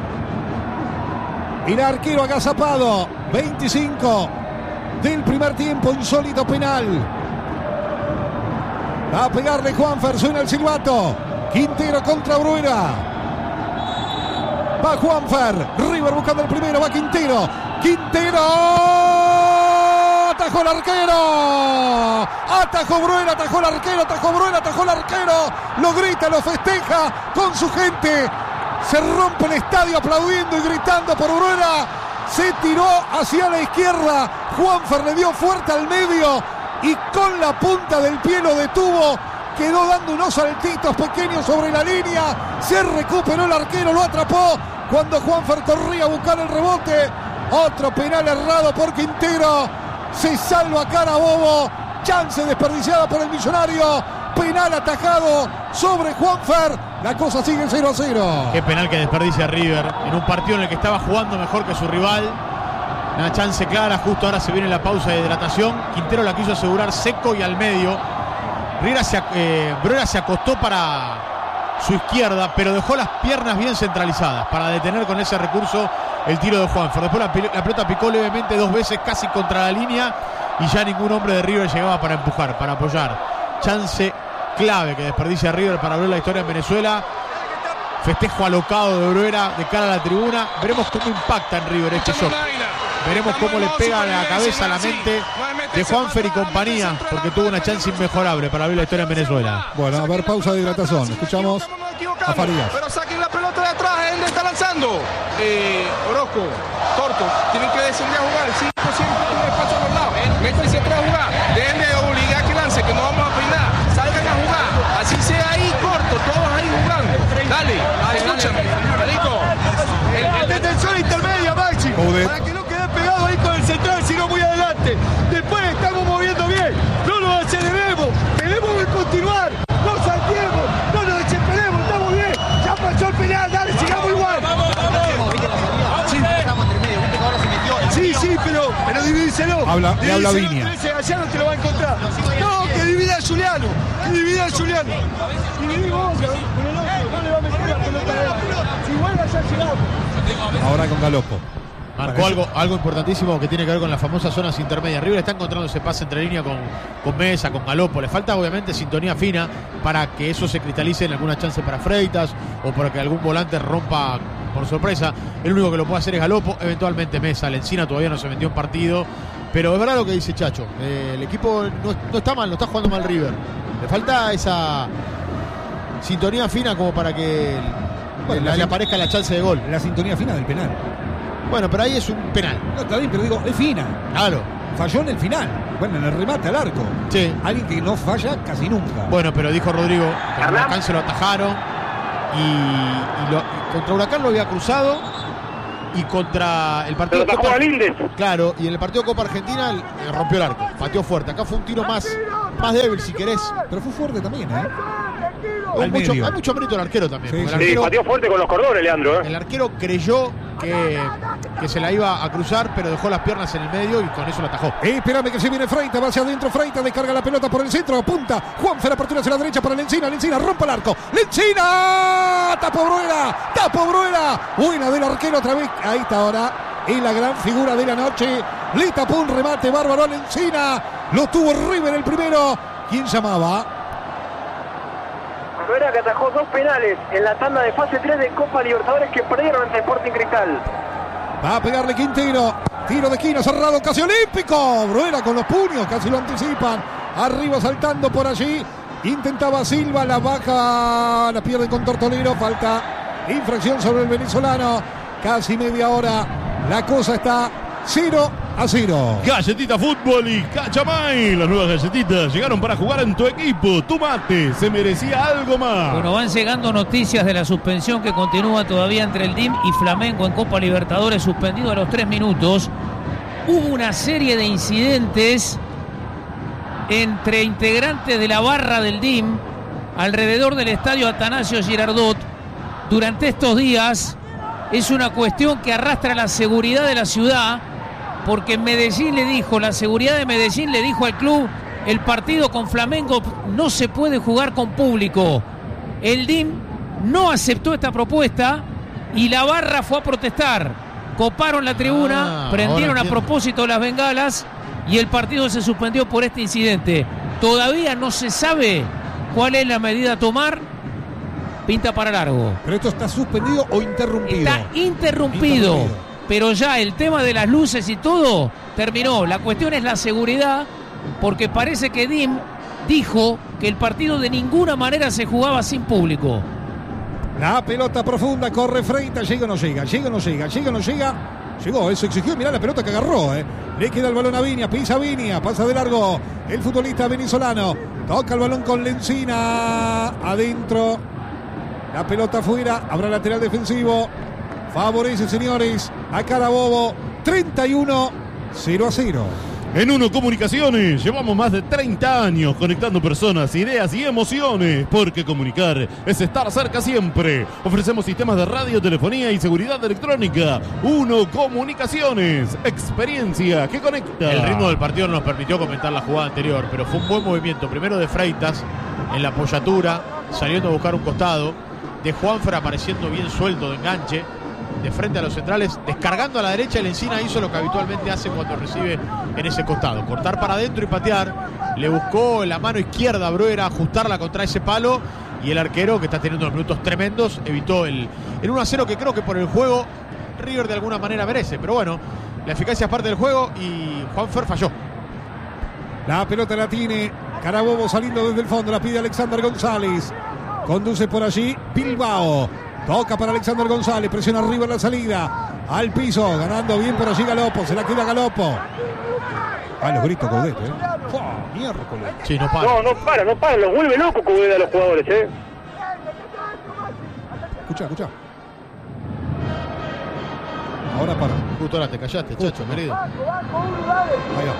El arquero agazapado. 25 del primer tiempo, insólito penal. Va a pegarle Juanfer, suena el silbato. Quintero contra Bruera. Va Juanfer, River buscando el primero, va Quintero. Quintero. Atajó el arquero. Atajó Bruera, atajó el arquero, atajó Bruera, atajó el arquero. Lo grita, lo festeja con su gente. Se rompe el estadio aplaudiendo y gritando por Bruera. Se tiró hacia la izquierda. Juanfer le dio fuerte al medio y con la punta del pie lo detuvo. Quedó dando unos saltitos pequeños sobre la línea. Se recuperó el arquero, lo atrapó cuando Juanfer corría a buscar el rebote. Otro penal errado por Quintero. Se salva Carabobo. Chance desperdiciada por el Millonario. Penal atajado sobre Juanfer. La cosa sigue 0-0. Qué penal que desperdicia River en un partido en el que estaba jugando mejor que su rival. Una chance clara, justo ahora se viene la pausa de hidratación. Quintero la quiso asegurar seco y al medio. Bruera se acostó para su izquierda, pero dejó las piernas bien centralizadas para detener con ese recurso el tiro de Juanfer. Después la pelota picó levemente 2 veces casi contra la línea y ya ningún hombre de River llegaba para empujar, para apoyar. Chance clave que desperdicia River para abrir la historia en Venezuela. Festejo alocado de Bruera de cara a la tribuna. Veremos cómo impacta en River este shock. Veremos cómo le pega a la cabeza, a la mente de Juanfer y compañía, porque tuvo una chance inmejorable para abrir la historia en Venezuela. Bueno, a ver, pausa de hidratación. Escuchamos a Farías. Pero saquen la pelota de atrás, él le está lanzando. Orozco, Torto, tienen que descender a jugar. 5% tiene espacio a los lados. Métanse atrás a jugar. Dejen de obligar que lance, que no vamos a peinar. Salgan a jugar. Así sea ahí, corto, todos ahí jugando. Dale, escúchame, Marico. El defensor intermedio, Maxi. Para que no quede pegado ahí con el central, sino muy adelante. Después estamos moviendo bien. No nos aceleremos. Tenemos que continuar. No saltemos. No nos desesperemos. Estamos bien. Ya pasó el penal. Dale, sigamos igual. Sí, pero divídeselo. Le habla Viña. Allá no te lo va a encontrar. No, que divida a Juliano. Dividimos, no le va a meter la pelota de él. Si vuelve allá llegamos. Ahora con Galopo. Marcó algo importantísimo que tiene que ver con las famosas zonas intermedias. River está encontrando ese pase entre línea con Mesa, con Galopo. Le falta obviamente sintonía fina para que eso se cristalice en alguna chance para Freitas o para que algún volante rompa por sorpresa. El único que lo puede hacer es Galopo, eventualmente Mesa. Lencina todavía no se metió en partido. Pero es verdad lo que dice Chacho. El equipo no está mal, no está jugando mal River. Le falta esa sintonía fina como para que le aparezca la chance de gol. La sintonía fina del penal. Bueno, pero ahí es un penal. No, está bien, pero digo, es fina. Claro. Falló en el final. Bueno, en el remate al arco. Sí. Alguien que no falla casi nunca. Bueno, pero dijo Rodrigo que a Huracán se lo atajaron y contra Huracán lo había cruzado y contra el partido de Copa Lindes. Claro, y en el partido de Copa Argentina rompió el arco, pateó fuerte. Acá fue un tiro más débil, si querés. Pero fue fuerte también, ¿eh? Hay mucho mérito del arquero también. Sí, el arquero, pateó fuerte con los cordones, Leandro. El arquero creyó que se la iba a cruzar, pero dejó las piernas en el medio y con eso la atajó. Espérame que se viene Freitas, va hacia adentro Freitas, descarga la pelota por el centro, apunta Juanfer, apertura hacia la derecha para Lencina, rompe el arco, Lencina, tapó Bruera, buena del arquero otra vez, ahí está ahora, es la gran figura de la noche, le tapó un remate bárbaro a Lencina, lo tuvo River el primero, ¿quién llamaba? Bruera, que atajó 2 penales en la tanda de fase 3 de Copa Libertadores que perdieron ante Sporting Cristal. Va a pegarle Quintero, tiro de esquina cerrado, casi olímpico, Bruera con los puños, casi lo anticipan, arriba saltando por allí, intentaba Silva, la baja, la pierde con Tortolero, falta infracción sobre el venezolano, casi media hora, la cosa está 0-0. Galletita Fútbol y Cachamay. Las nuevas galletitas llegaron para jugar en tu equipo. Tu mate se merecía algo más. Bueno, van llegando noticias de la suspensión que continúa todavía entre el DIM y Flamengo en Copa Libertadores, suspendido a los 3 minutos. Hubo una serie de incidentes entre integrantes de la barra del DIM alrededor del estadio Atanasio Girardot durante estos días. Es una cuestión que arrastra la seguridad de la ciudad, porque Medellín la seguridad de Medellín le dijo al club, el partido con Flamengo no se puede jugar con público. El DIM no aceptó esta propuesta y la barra fue a protestar. Coparon la tribuna, prendieron a propósito las bengalas y el partido se suspendió por este incidente. Todavía no se sabe cuál es la medida a tomar. Pinta para largo. ¿Pero esto está suspendido o interrumpido? Está interrumpido. Pero ya el tema de las luces y todo terminó. La cuestión es la seguridad, porque parece que DIM dijo que el partido de ninguna manera se jugaba sin público. La pelota profunda, corre Freitas, llega o no llega, llegó, eso exigió, mirá la pelota que agarró, le queda el balón a Viña, pisa Viña, pasa de largo el futbolista venezolano, toca el balón con Lencina, adentro, la pelota afuera, habrá lateral defensivo, favorece, señores, a Carabobo, 31-0-0. En Uno Comunicaciones llevamos más de 30 años conectando personas, ideas y emociones, porque comunicar es estar cerca siempre. Ofrecemos sistemas de radio, telefonía y seguridad electrónica. Uno Comunicaciones, experiencia que conecta. El ritmo del partido no nos permitió comentar la jugada anterior, pero fue un buen movimiento, primero de Freitas en la apoyatura, saliendo a buscar un costado, de Juanfer apareciendo bien suelto de enganche, de frente a los centrales, descargando a la derecha. El Encina hizo lo que habitualmente hace cuando recibe en ese costado, cortar para adentro y patear. Le buscó la mano izquierda a Bruera, ajustarla contra ese palo, y el arquero, que está teniendo unos minutos tremendos, evitó el 1-0 que creo que por el juego River de alguna manera merece, pero bueno, la eficacia es parte del juego y Juanfer falló. La pelota la tiene Carabobo saliendo desde el fondo, la pide Alexander González, conduce por allí Bilbao. Toca para Alexander González, presiona arriba en la salida, al piso, ganando bien por allí Galopo, se la queda Galopo. Los gritos Coudet, miércoles. Sí, no para. No para, los vuelve loco Coudet a los jugadores, Escucha. Ahora para. Justo ahora te callaste, chacho, querido. Ahí va.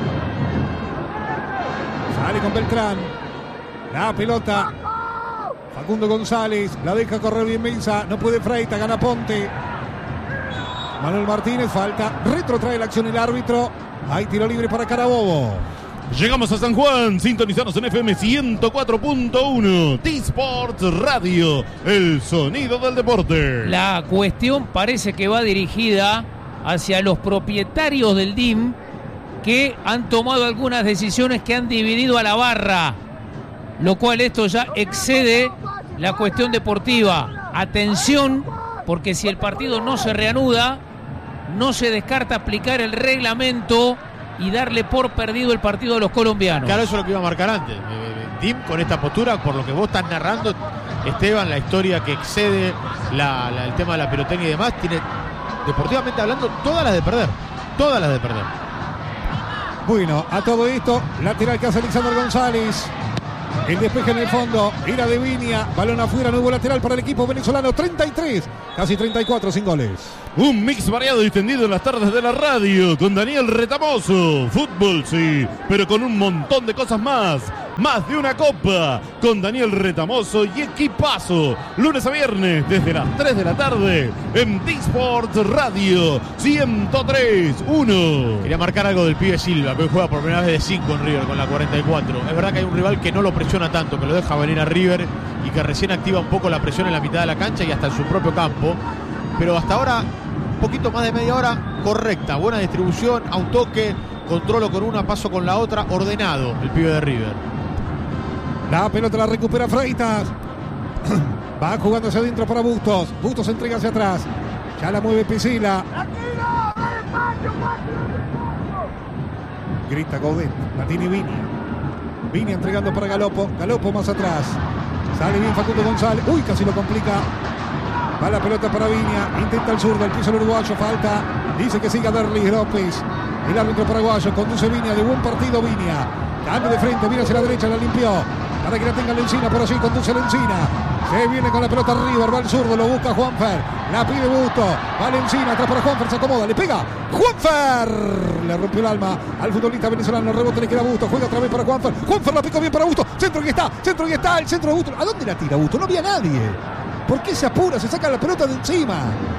Sale con Beltrán. La pelota. Facundo González, la deja correr bien Mesa, no puede Freitas, gana Ponte. Manuel Martínez, falta, retrotrae la acción el árbitro. Hay tiro libre para Carabobo. Llegamos a San Juan, sintonizados en FM 104.1, T-Sports Radio, el sonido del deporte. La cuestión parece que va dirigida hacia los propietarios del DIM, que han tomado algunas decisiones que han dividido a la barra, lo cual esto ya excede la cuestión deportiva. Atención, porque si el partido no se reanuda, no se descarta aplicar el reglamento y darle por perdido el partido a los colombianos. Claro, eso es lo que iba a marcar antes. DIM con esta postura, por lo que vos estás narrando, Esteban, la historia que excede el tema de la pirotecnia y demás, tiene, deportivamente hablando, todas las de perder. Todas las de perder. Bueno, a todo esto, lateral que hace Alexander González. El despeje en el fondo, era de Viña, balón afuera, nuevo lateral para el equipo venezolano, 33, casi 34 sin goles. Un mix variado y tendido en las tardes de la radio con Daniel Retamoso. Fútbol sí, pero con un montón de cosas más. Más de una copa con Daniel Retamoso y equipazo. Lunes a viernes desde las 3 de la tarde en T-Sport Radio 103.1. Quería marcar algo del pibe Silva, que hoy juega por primera vez de 5 en River con la 44. Es verdad que hay un rival que no lo presiona tanto, que lo deja venir a River y que recién activa un poco la presión en la mitad de la cancha y hasta en su propio campo. Pero hasta ahora, un poquito más de media hora, correcta, buena distribución, a un toque, controlo con una, paso con la otra, ordenado el pibe de River. La pelota la recupera Freitas. Va jugando hacia adentro para Bustos. Bustos entrega hacia atrás. Ya la mueve Piscila. Grita Gaudet. La tiene Viña. Viña entregando para Galopo. Galopo más atrás. Sale bien Facundo González. Uy, casi lo complica. Va la pelota para Viña. Intenta el zurdo. El piso el uruguayo. Falta. Dice que siga Derlis López. El árbitro paraguayo. Conduce Viña. De buen partido Viña. Cambio de frente. Mira hacia la derecha. La limpió. Para que la tenga Lencina, por allí conduce Lencina. Se viene con la pelota River, va al zurdo, lo busca Juanfer. La pide Busto, va Lencina, atrás para Juanfer, se acomoda, le pega. Juanfer le rompió el alma al futbolista venezolano, rebote le queda a Busto, juega otra vez para Juanfer. Juanfer la picó bien para Busto, centro que está, el centro de Busto. ¿A dónde la tira Busto? No había nadie. ¿Por qué se apura? Se saca la pelota de encima.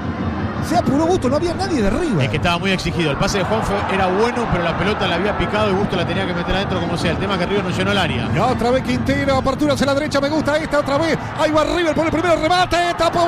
Se apuró Busto, no había nadie de River. Es que estaba muy exigido. El pase de Juanfe era bueno, pero la pelota la había picado y Busto la tenía que meter adentro como sea. El tema es que River no llenó el área. Y otra vez Quintero, apertura hacia la derecha, me gusta esta otra vez. Ahí va River por el primer remate. Tapó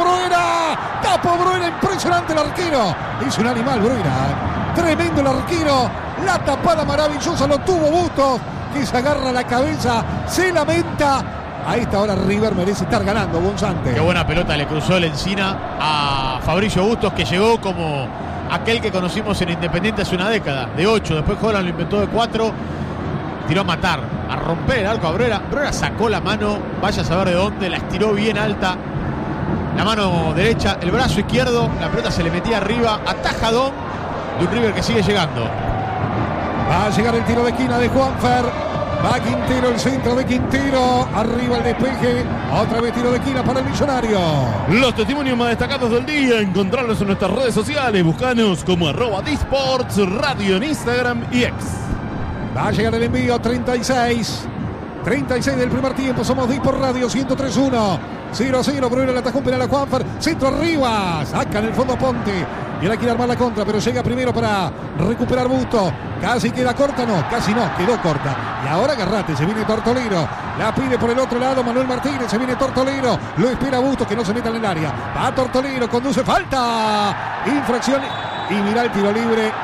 Bruera, impresionante el arquero. Es un animal Bruera. Tremendo el arquero. La tapada maravillosa lo tuvo Bustos, que se agarra la cabeza, se lamenta. A esta hora River merece estar ganando, Bonzante. Qué buena pelota le cruzó Lencina a Fabricio Bustos, que llegó como aquel que conocimos en Independiente hace una década, de 8, después Holland lo inventó de 4, tiró a matar, a romper el arco a Bruera. Bruera sacó la mano, vaya a saber de dónde, la estiró bien alta, la mano derecha, el brazo izquierdo, la pelota se le metía arriba, atajadón de un River que sigue llegando. Va a llegar el tiro de esquina de Juanfer. Va Quintero, el centro de Quintero. Arriba el despeje. Otra vez tiro de esquina para el Millonario. Los testimonios más destacados del día, encontrarlos en nuestras redes sociales. Búscanos como @Disports Radio en Instagram y X. Va a llegar el envío, 36 del primer tiempo. Somos Disport Radio 103.1. 0-0, Bruno le atajó un penal a Juanfer. Centro arriba. Saca en el fondo Ponte. Y ahora quiere armar la contra, pero llega primero para recuperar Busto. Casi queda corta, no, casi no, quedó corta. Y ahora Garrate, se viene Tortolero. La pide por el otro lado Manuel Martínez, se viene Tortolero. Lo espera Busto, que no se meta en el área. Va Tortolero, conduce, falta. Infracción. Y mirá el tiro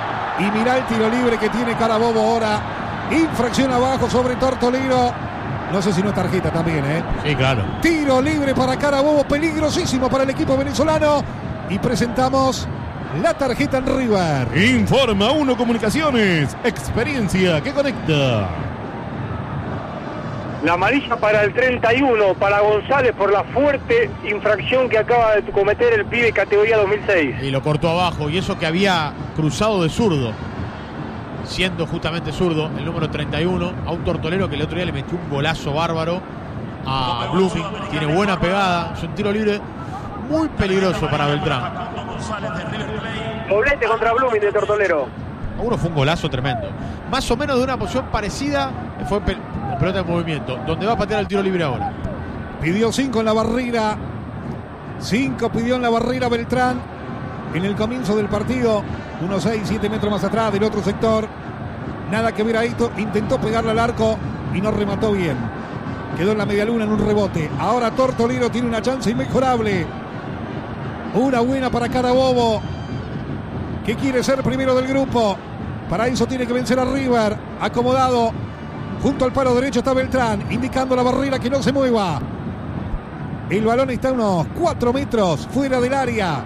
libre que tiene Carabobo ahora. Infracción abajo sobre Tortolero. No sé si no es tarjeta también, ¿eh? Sí, claro. Tiro libre para Carabobo, peligrosísimo para el equipo venezolano. Y presentamos la tarjeta en River. Informa 1 Comunicaciones, experiencia que conecta. La amarilla para el 31, para González, por la fuerte infracción que acaba de cometer el pibe categoría 2006. Y lo cortó abajo, y eso que había cruzado de zurdo, siendo justamente zurdo, el número 31, a un Tortolero que el otro día le metió un golazo bárbaro a Blooming. Tiene buena pegada, es un tiro libre muy peligroso para Beltrán. Doblete contra Blooming de Tortolero. Uno fue un golazo tremendo. Más o menos de una posición parecida, fue la pelota en movimiento, donde va a patear el tiro libre ahora. Pidió 5 en la barrera. 5 pidió en la barrera Beltrán. En el comienzo del partido, unos 6-7 metros más atrás del otro sector. Nada que ver ahí, intentó pegarle al arco y no remató bien. Quedó en la medialuna en un rebote. Ahora Tortolero tiene una chance inmejorable. Una buena para Carabobo, que quiere ser primero del grupo. Para eso tiene que vencer a River. Acomodado. Junto al palo derecho está Beltrán, indicando la barrera que no se mueva. El balón está a unos 4 metros fuera del área.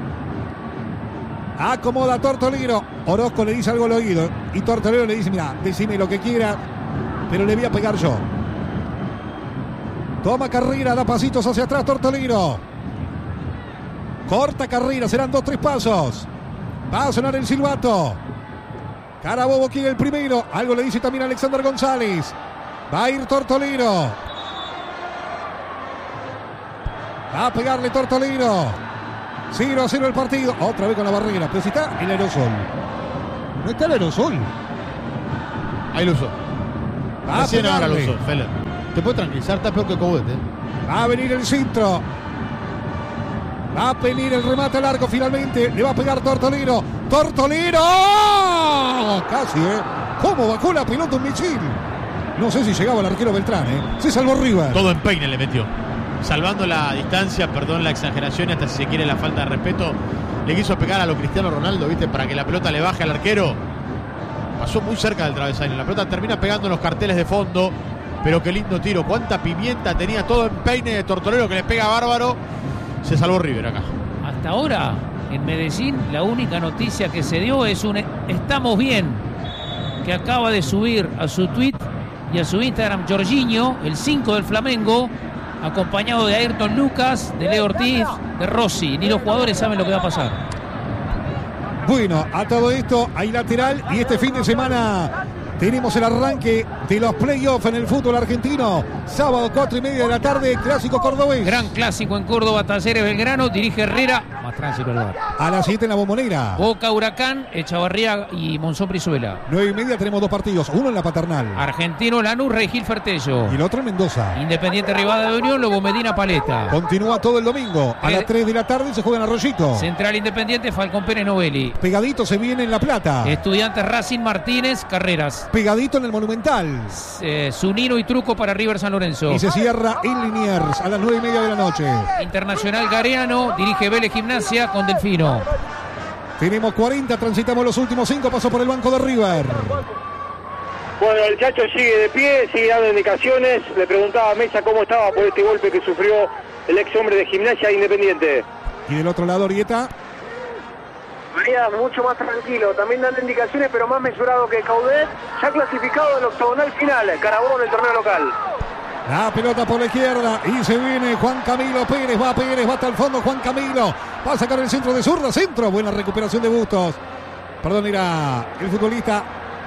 Acomoda Tortolero. Orozco le dice algo al oído. Y Tortolero le dice, mira, decime lo que quiera, pero le voy a pegar yo. Toma carrera, da pasitos hacia atrás Tortolino. Corta carrera, serán 2-3 pasos. Va a sonar el silbato. Carabobo quiere el primero. Algo le dice también Alexander González. Va a ir Tortolino. Va a pegarle Tortolino. 0-0 el partido. Otra vez con la barrera. Pero si está el aerosol. No está el aerosol. Ahí lo usó. Va a Recién ahora lo pegarle. usó, Feller. Te puede tranquilizar, está peor que Coudet, Va a venir el centro. Va a venir el remate al arco finalmente. Le va a pegar Tortolino. ¡Tortolino! Casi, ¿Cómo bajó la pelota un misil? No sé si llegaba el arquero Beltrán, Se salvó River. Todo en peine le metió. Salvando la distancia, perdón la exageración y hasta si se quiere la falta de respeto. Le quiso pegar a lo Cristiano Ronaldo, ¿viste? Para que la pelota le baje al arquero. Pasó muy cerca del travesaño. La pelota termina pegando en los carteles de fondo. Pero qué lindo tiro. Cuánta pimienta tenía, todo en peine de Tortolero que le pega bárbaro. Se salvó River acá. Hasta ahora, en Medellín, la única noticia que se dio es un "estamos bien", que acaba de subir a su tweet y a su Instagram Jorginho, el 5 del Flamengo, acompañado de Ayrton Lucas, de Leo Ortiz, de Rossi. Ni los jugadores saben lo que va a pasar. Bueno, a todo esto hay lateral y este fin de semana tenemos el arranque de los playoffs en el fútbol argentino. Sábado 4:30 de la tarde, clásico cordobés. Gran clásico en Córdoba, Talleres Belgrano, dirige Herrera, más tránsito el bar. A las 7 en la Bombonera. Boca, Huracán, Echavarría y Monzón Brizuela. 9:30 tenemos 2 partidos, uno en la Paternal. Argentino, Lanús, Rey Gil Fertello. Y el otro en Mendoza. Independiente Rivadavia de Unión, Lobo Medina, Paleta. Continúa todo el domingo. A las 3 de la tarde se juega en Arroyito. Central Independiente, Falcón Pérez Novelli. Pegadito se viene en La Plata. Estudiantes Racing, Martínez, Carreras. Pegadito en el Monumental. Zunino y Truco para River San Lorenzo. Y se cierra en Liniers a las 9:30 de la noche. Internacional Gareano, dirige Vélez Gimnasia con Delfino. Tenemos 40, transitamos los últimos 5, paso por el banco de River. Bueno, el Chacho sigue de pie, sigue dando indicaciones. Le preguntaba a Mesa cómo estaba por este golpe que sufrió el ex hombre de Gimnasia Independiente. Y del otro lado, Orieta. Venía mucho más tranquilo, también dando indicaciones, pero más mesurado que Coudet, ya clasificado en el octogonal final, Carabobo en el torneo local. La pelota por la izquierda y se viene Juan Camilo Pérez, va hasta el fondo Juan Camilo, va a sacar el centro de zurda, centro, buena recuperación de Bustos. Perdón, era el futbolista.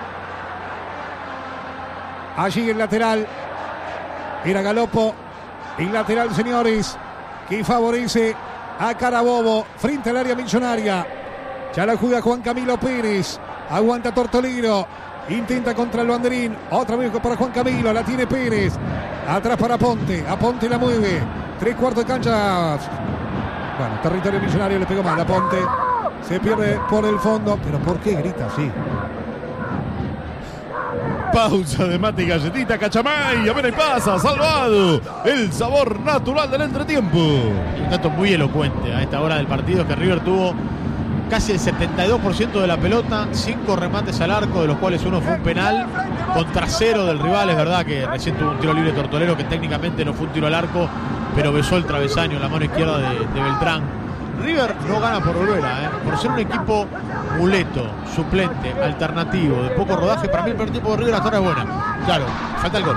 Allí el lateral, era Galopo, el lateral, señores, que favorece a Carabobo frente al área millonaria. Ya la juega Juan Camilo Pérez. Aguanta Tortolino. Intenta contra el banderín. Otra vez para Juan Camilo. La tiene Pérez. Atrás para Aponte. Aponte la mueve. 3/4 de cancha. Bueno, territorio millonario le pegó mal. Aponte. Se pierde por el fondo. Pero ¿por qué grita así? Pausa de mate y galletita Cachamay. A ver ahí pasa, salvado. El sabor natural del entretiempo. Un dato muy elocuente a esta hora del partido es que River tuvo casi el 72% de la pelota, 5 remates al arco, de los cuales uno fue un penal contra 0 del rival. Es verdad que recién tuvo un tiro libre Tortolero que técnicamente no fue un tiro al arco, pero besó el travesaño, la mano izquierda de Beltrán. River no gana por volver, por ser un equipo muleto, suplente, alternativo, de poco rodaje. Para mí el primer tiempo de River hasta ahora es buena. Claro, falta el gol.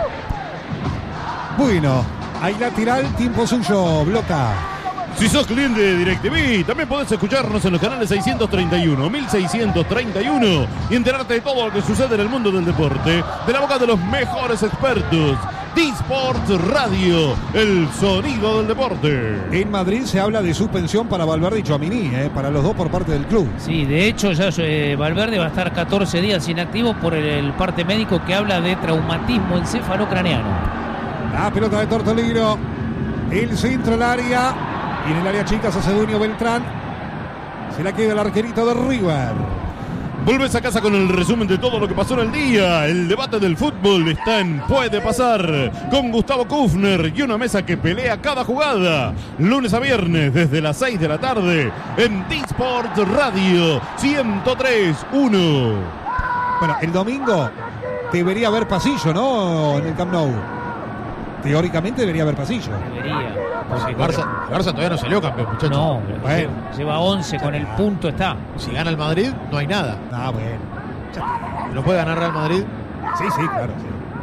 Bueno, hay lateral, tiempo suyo, Bloca. Si sos cliente de DirecTV, también podés escucharnos en los canales 631, 1631 y enterarte de todo lo que sucede en el mundo del deporte de la boca de los mejores expertos. D-Sport Radio, el sonido del deporte. En Madrid se habla de suspensión para Valverde y Tchouaméni, para los dos por parte del club. Sí, de hecho ya Valverde va a estar 14 días inactivo por el parte médico que habla de traumatismo encefalocraneano. La pelota de Tortolino, el centro del área. Y en el área chica se hace dueño Beltrán. Se la queda el arquerito de River. Volvés a casa con el resumen de todo lo que pasó en el día. El debate del fútbol está en Puede Pasar con Gustavo Kufner y una mesa que pelea cada jugada. Lunes a viernes desde las 6 de la tarde en D-Sport Radio 103.1. Bueno, el domingo debería haber pasillo, ¿no? En el Camp Nou. Teóricamente debería haber pasillo. Debería. El Barça todavía no salió campeón, muchachos. No, bueno, lleva 11 con el punto está. Si gana el Madrid, no hay nada. Ah, bueno. ¿Lo puede ganar Real Madrid? Sí, claro. Sí.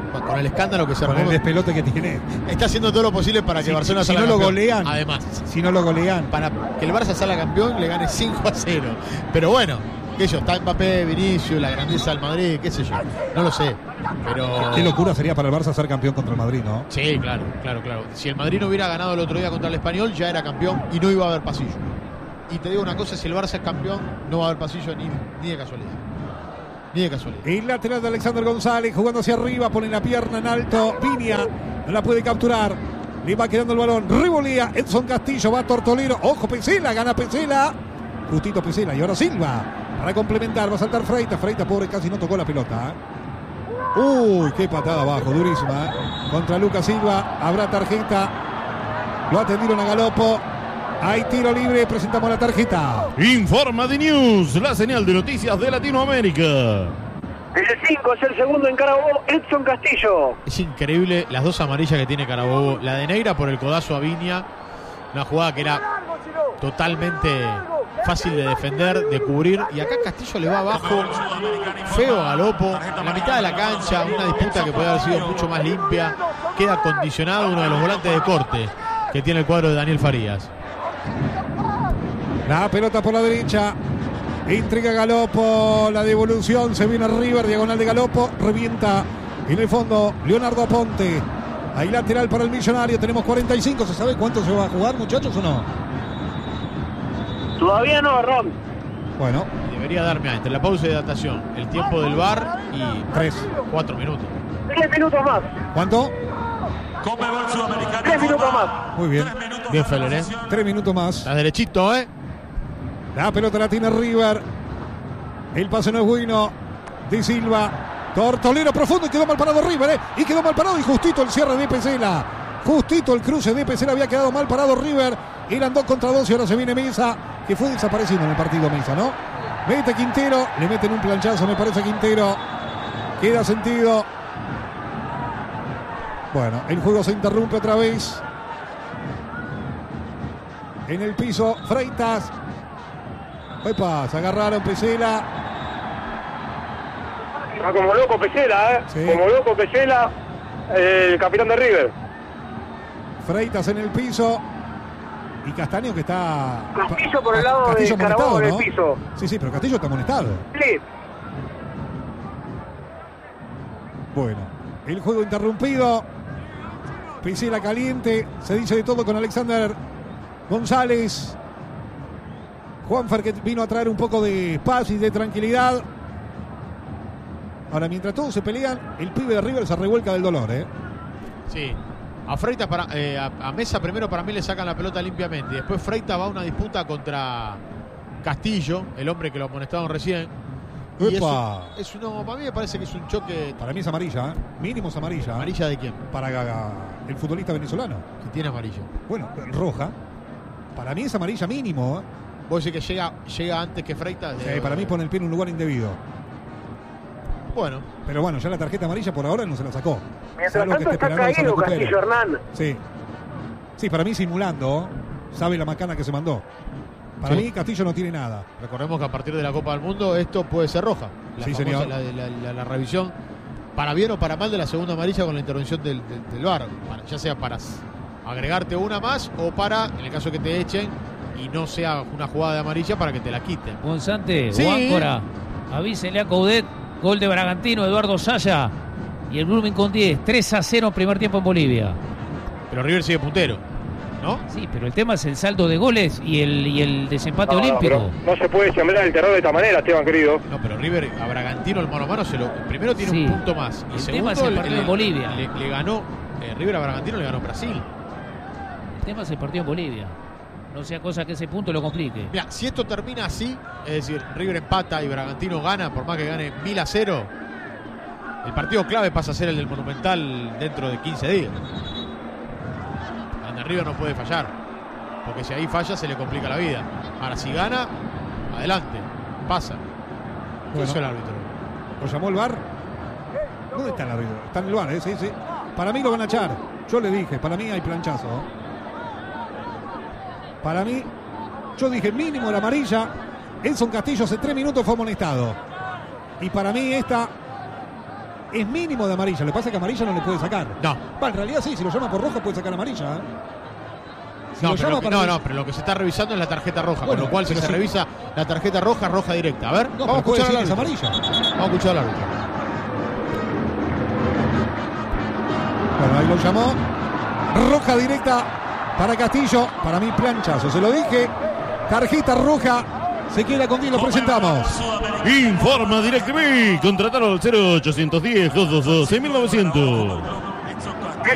con el escándalo que se Con armó. el despelote que tiene. Está haciendo todo lo posible para que Barcelona si salga no lo campeón. golean. Además, Si no lo golean. para que el Barça salga campeón le gane 5-0. Pero bueno, qué sé yo, está Mbappé, Vinicius, la grandeza del Madrid, qué sé yo. No lo sé. Pero. Qué locura sería para el Barça ser campeón contra el Madrid, ¿no? Sí, claro. Si el Madrid no hubiera ganado el otro día contra el Español, ya era campeón y no iba a haber pasillo. Y te digo una cosa, si el Barça es campeón, no va a haber pasillo ni de casualidad. Ni de casualidad. El lateral de Alexander González jugando hacia arriba, pone la pierna en alto. Viña no la puede capturar. Le va quedando el balón. Revolía Edson Castillo, va Tortolero. Ojo, Pesela, gana Pesela. Justito Pesela y ahora Silva. Para complementar, va a saltar Freitas. Freitas, pobre, casi no tocó la pelota. Uy, qué patada abajo, durísima. Contra Lucas Silva, habrá tarjeta. Lo atendieron a Galopo. Hay tiro libre, presentamos la tarjeta. Informa de News, la señal de noticias de Latinoamérica. El 5 es el segundo en Carabobo, Edson Castillo. Es increíble las dos amarillas que tiene Carabobo. La de Neira por el codazo a Viña. Una jugada que era totalmente fácil de defender, de cubrir. Y acá Castillo le va abajo. Feo a Galopo. En la mitad de la cancha. Una disputa que puede haber sido mucho más limpia. Queda condicionado uno de los volantes de corte que tiene el cuadro de Daniel Farías. La pelota por la derecha. Intriga Galopo. La devolución. Se viene River. Diagonal de Galopo. Revienta en el fondo Leonardo Aponte. Hay lateral para el Millonario. Tenemos 45. ¿Se sabe cuánto se va a jugar, muchachos, o no? Todavía no, Ron. Bueno. Debería darme entre la pausa de datación, el tiempo del VAR y 4 minutos. 3 minutos más. ¿Cuánto? Conmebol Sudamericana. 3 minutos más. Muy bien. Bien, Feller, ¿eh? 3 minutos más. Está derechito, ¿eh? La pelota la tiene River. El pase no es bueno. De Silva. Tortolero profundo y quedó mal parado River, ¿eh? Y quedó mal parado y justito el cierre de Pesela. Justito el cruce de Pesela. Había quedado mal parado River. Eran 2 contra 2 y ahora se viene Mesa, que fue desapareciendo en el partido Mesa, ¿no? Mete Quintero. Le meten un planchazo, me parece, a Quintero. Queda sentido. Bueno, el juego se interrumpe otra vez. En el piso, Freitas. Epa, se agarraron Pesela. Está como loco Pesela, ¿eh? Sí. Como loco Pesela, el capitán de River. Freitas en el piso. Y Castaño que está... Castillo por el lado Castillo de Carabobo amonestado, en el ¿no? piso. Sí, sí, pero Castillo está amonestado. Sí. Bueno, el juego interrumpido. Pesela caliente. Se dice de todo con Alexander González. Juanfer, que vino a traer un poco de paz y de tranquilidad. Ahora, mientras todos se pelean, el pibe de River se revuelca del dolor, ¿eh? Sí. A Freitas, a Mesa primero para mí le sacan la pelota limpiamente. Y después Freitas va a una disputa contra Castillo, el hombre que lo amonestaron recién. Y ¡Epa! no, para mí me parece que es un choque. Para mí es amarilla, ¿eh? Mínimo es amarilla. ¿Amarilla de quién? Para el futbolista venezolano. Que tiene amarilla. Bueno, roja. Para mí es amarilla mínimo, ¿eh? Vos decís que llega antes que Freitas. Sí, para mí pone el pie en un lugar indebido. Bueno. Pero bueno, ya la tarjeta amarilla por ahora no se la sacó. Mientras tanto está caído Castillo, Hernán. Sí. Sí, para mí simulando. Sabe la macana que se mandó. Para mí Castillo no tiene nada. Recordemos que a partir de la Copa del Mundo esto puede ser roja. Sí, señor. La revisión para bien o para mal de la segunda amarilla con la intervención del VAR. Ya sea para agregarte una más o para, en el caso que te echen y no sea una jugada de amarilla, para que te la quiten. Gonzante, Sí. Guáncora, avísele a Coudet, gol de Bragantino, Eduardo Saya y el Blooming con 10, 3-0 primer tiempo en Bolivia. Pero River sigue puntero, ¿no? Sí, pero el tema es el saldo de goles y el desempate olímpico. No se puede sembrar el terror de esta manera, Esteban, querido. No, pero River a Bragantino el mano a mano primero tiene Sí. un punto más. Y El segundo, tema es el partido en Bolivia. Le ganó River a Bragantino, le ganó Brasil. El tema es el partido en Bolivia. No sea cosa que ese punto lo complique. Mira, si esto termina así, es decir, River empata y Bragantino gana, por más que gane 1.000-0, el partido clave pasa a ser el del Monumental dentro de 15 días. Donde River no puede fallar, porque si ahí falla se le complica la vida. Ahora, si gana, adelante, pasa. ¿Qué Bueno. hizo el árbitro? ¿Lo llamó el VAR? ¿Dónde está el árbitro? Está en el VAR, sí, sí. Para mí lo van a echar. Yo le dije, para mí hay planchazo. Para mí, yo dije mínimo la amarilla. Edson Castillo hace 3 minutos fue amonestado. Y para mí esta es mínimo de amarilla. Le pasa que amarilla no le puede sacar. No. En realidad sí, si lo llama por roja puede sacar amarilla. Si No, lo pero llama para- pero lo que se está revisando es la tarjeta roja, Bueno, con lo cual si pero se sí. revisa la tarjeta roja, roja directa. A ver, No, vamos a pero puede escuchar al decir que es árbitro. amarilla. Vamos a escuchar al árbitro. Bueno, ahí lo llamó. Roja directa para Castillo. Para mí, planchazo. Se lo dije. Tarjeta roja. Se queda con 10. Lo presentamos. Informa DirecTV. Contrataron al 0810 222 6900.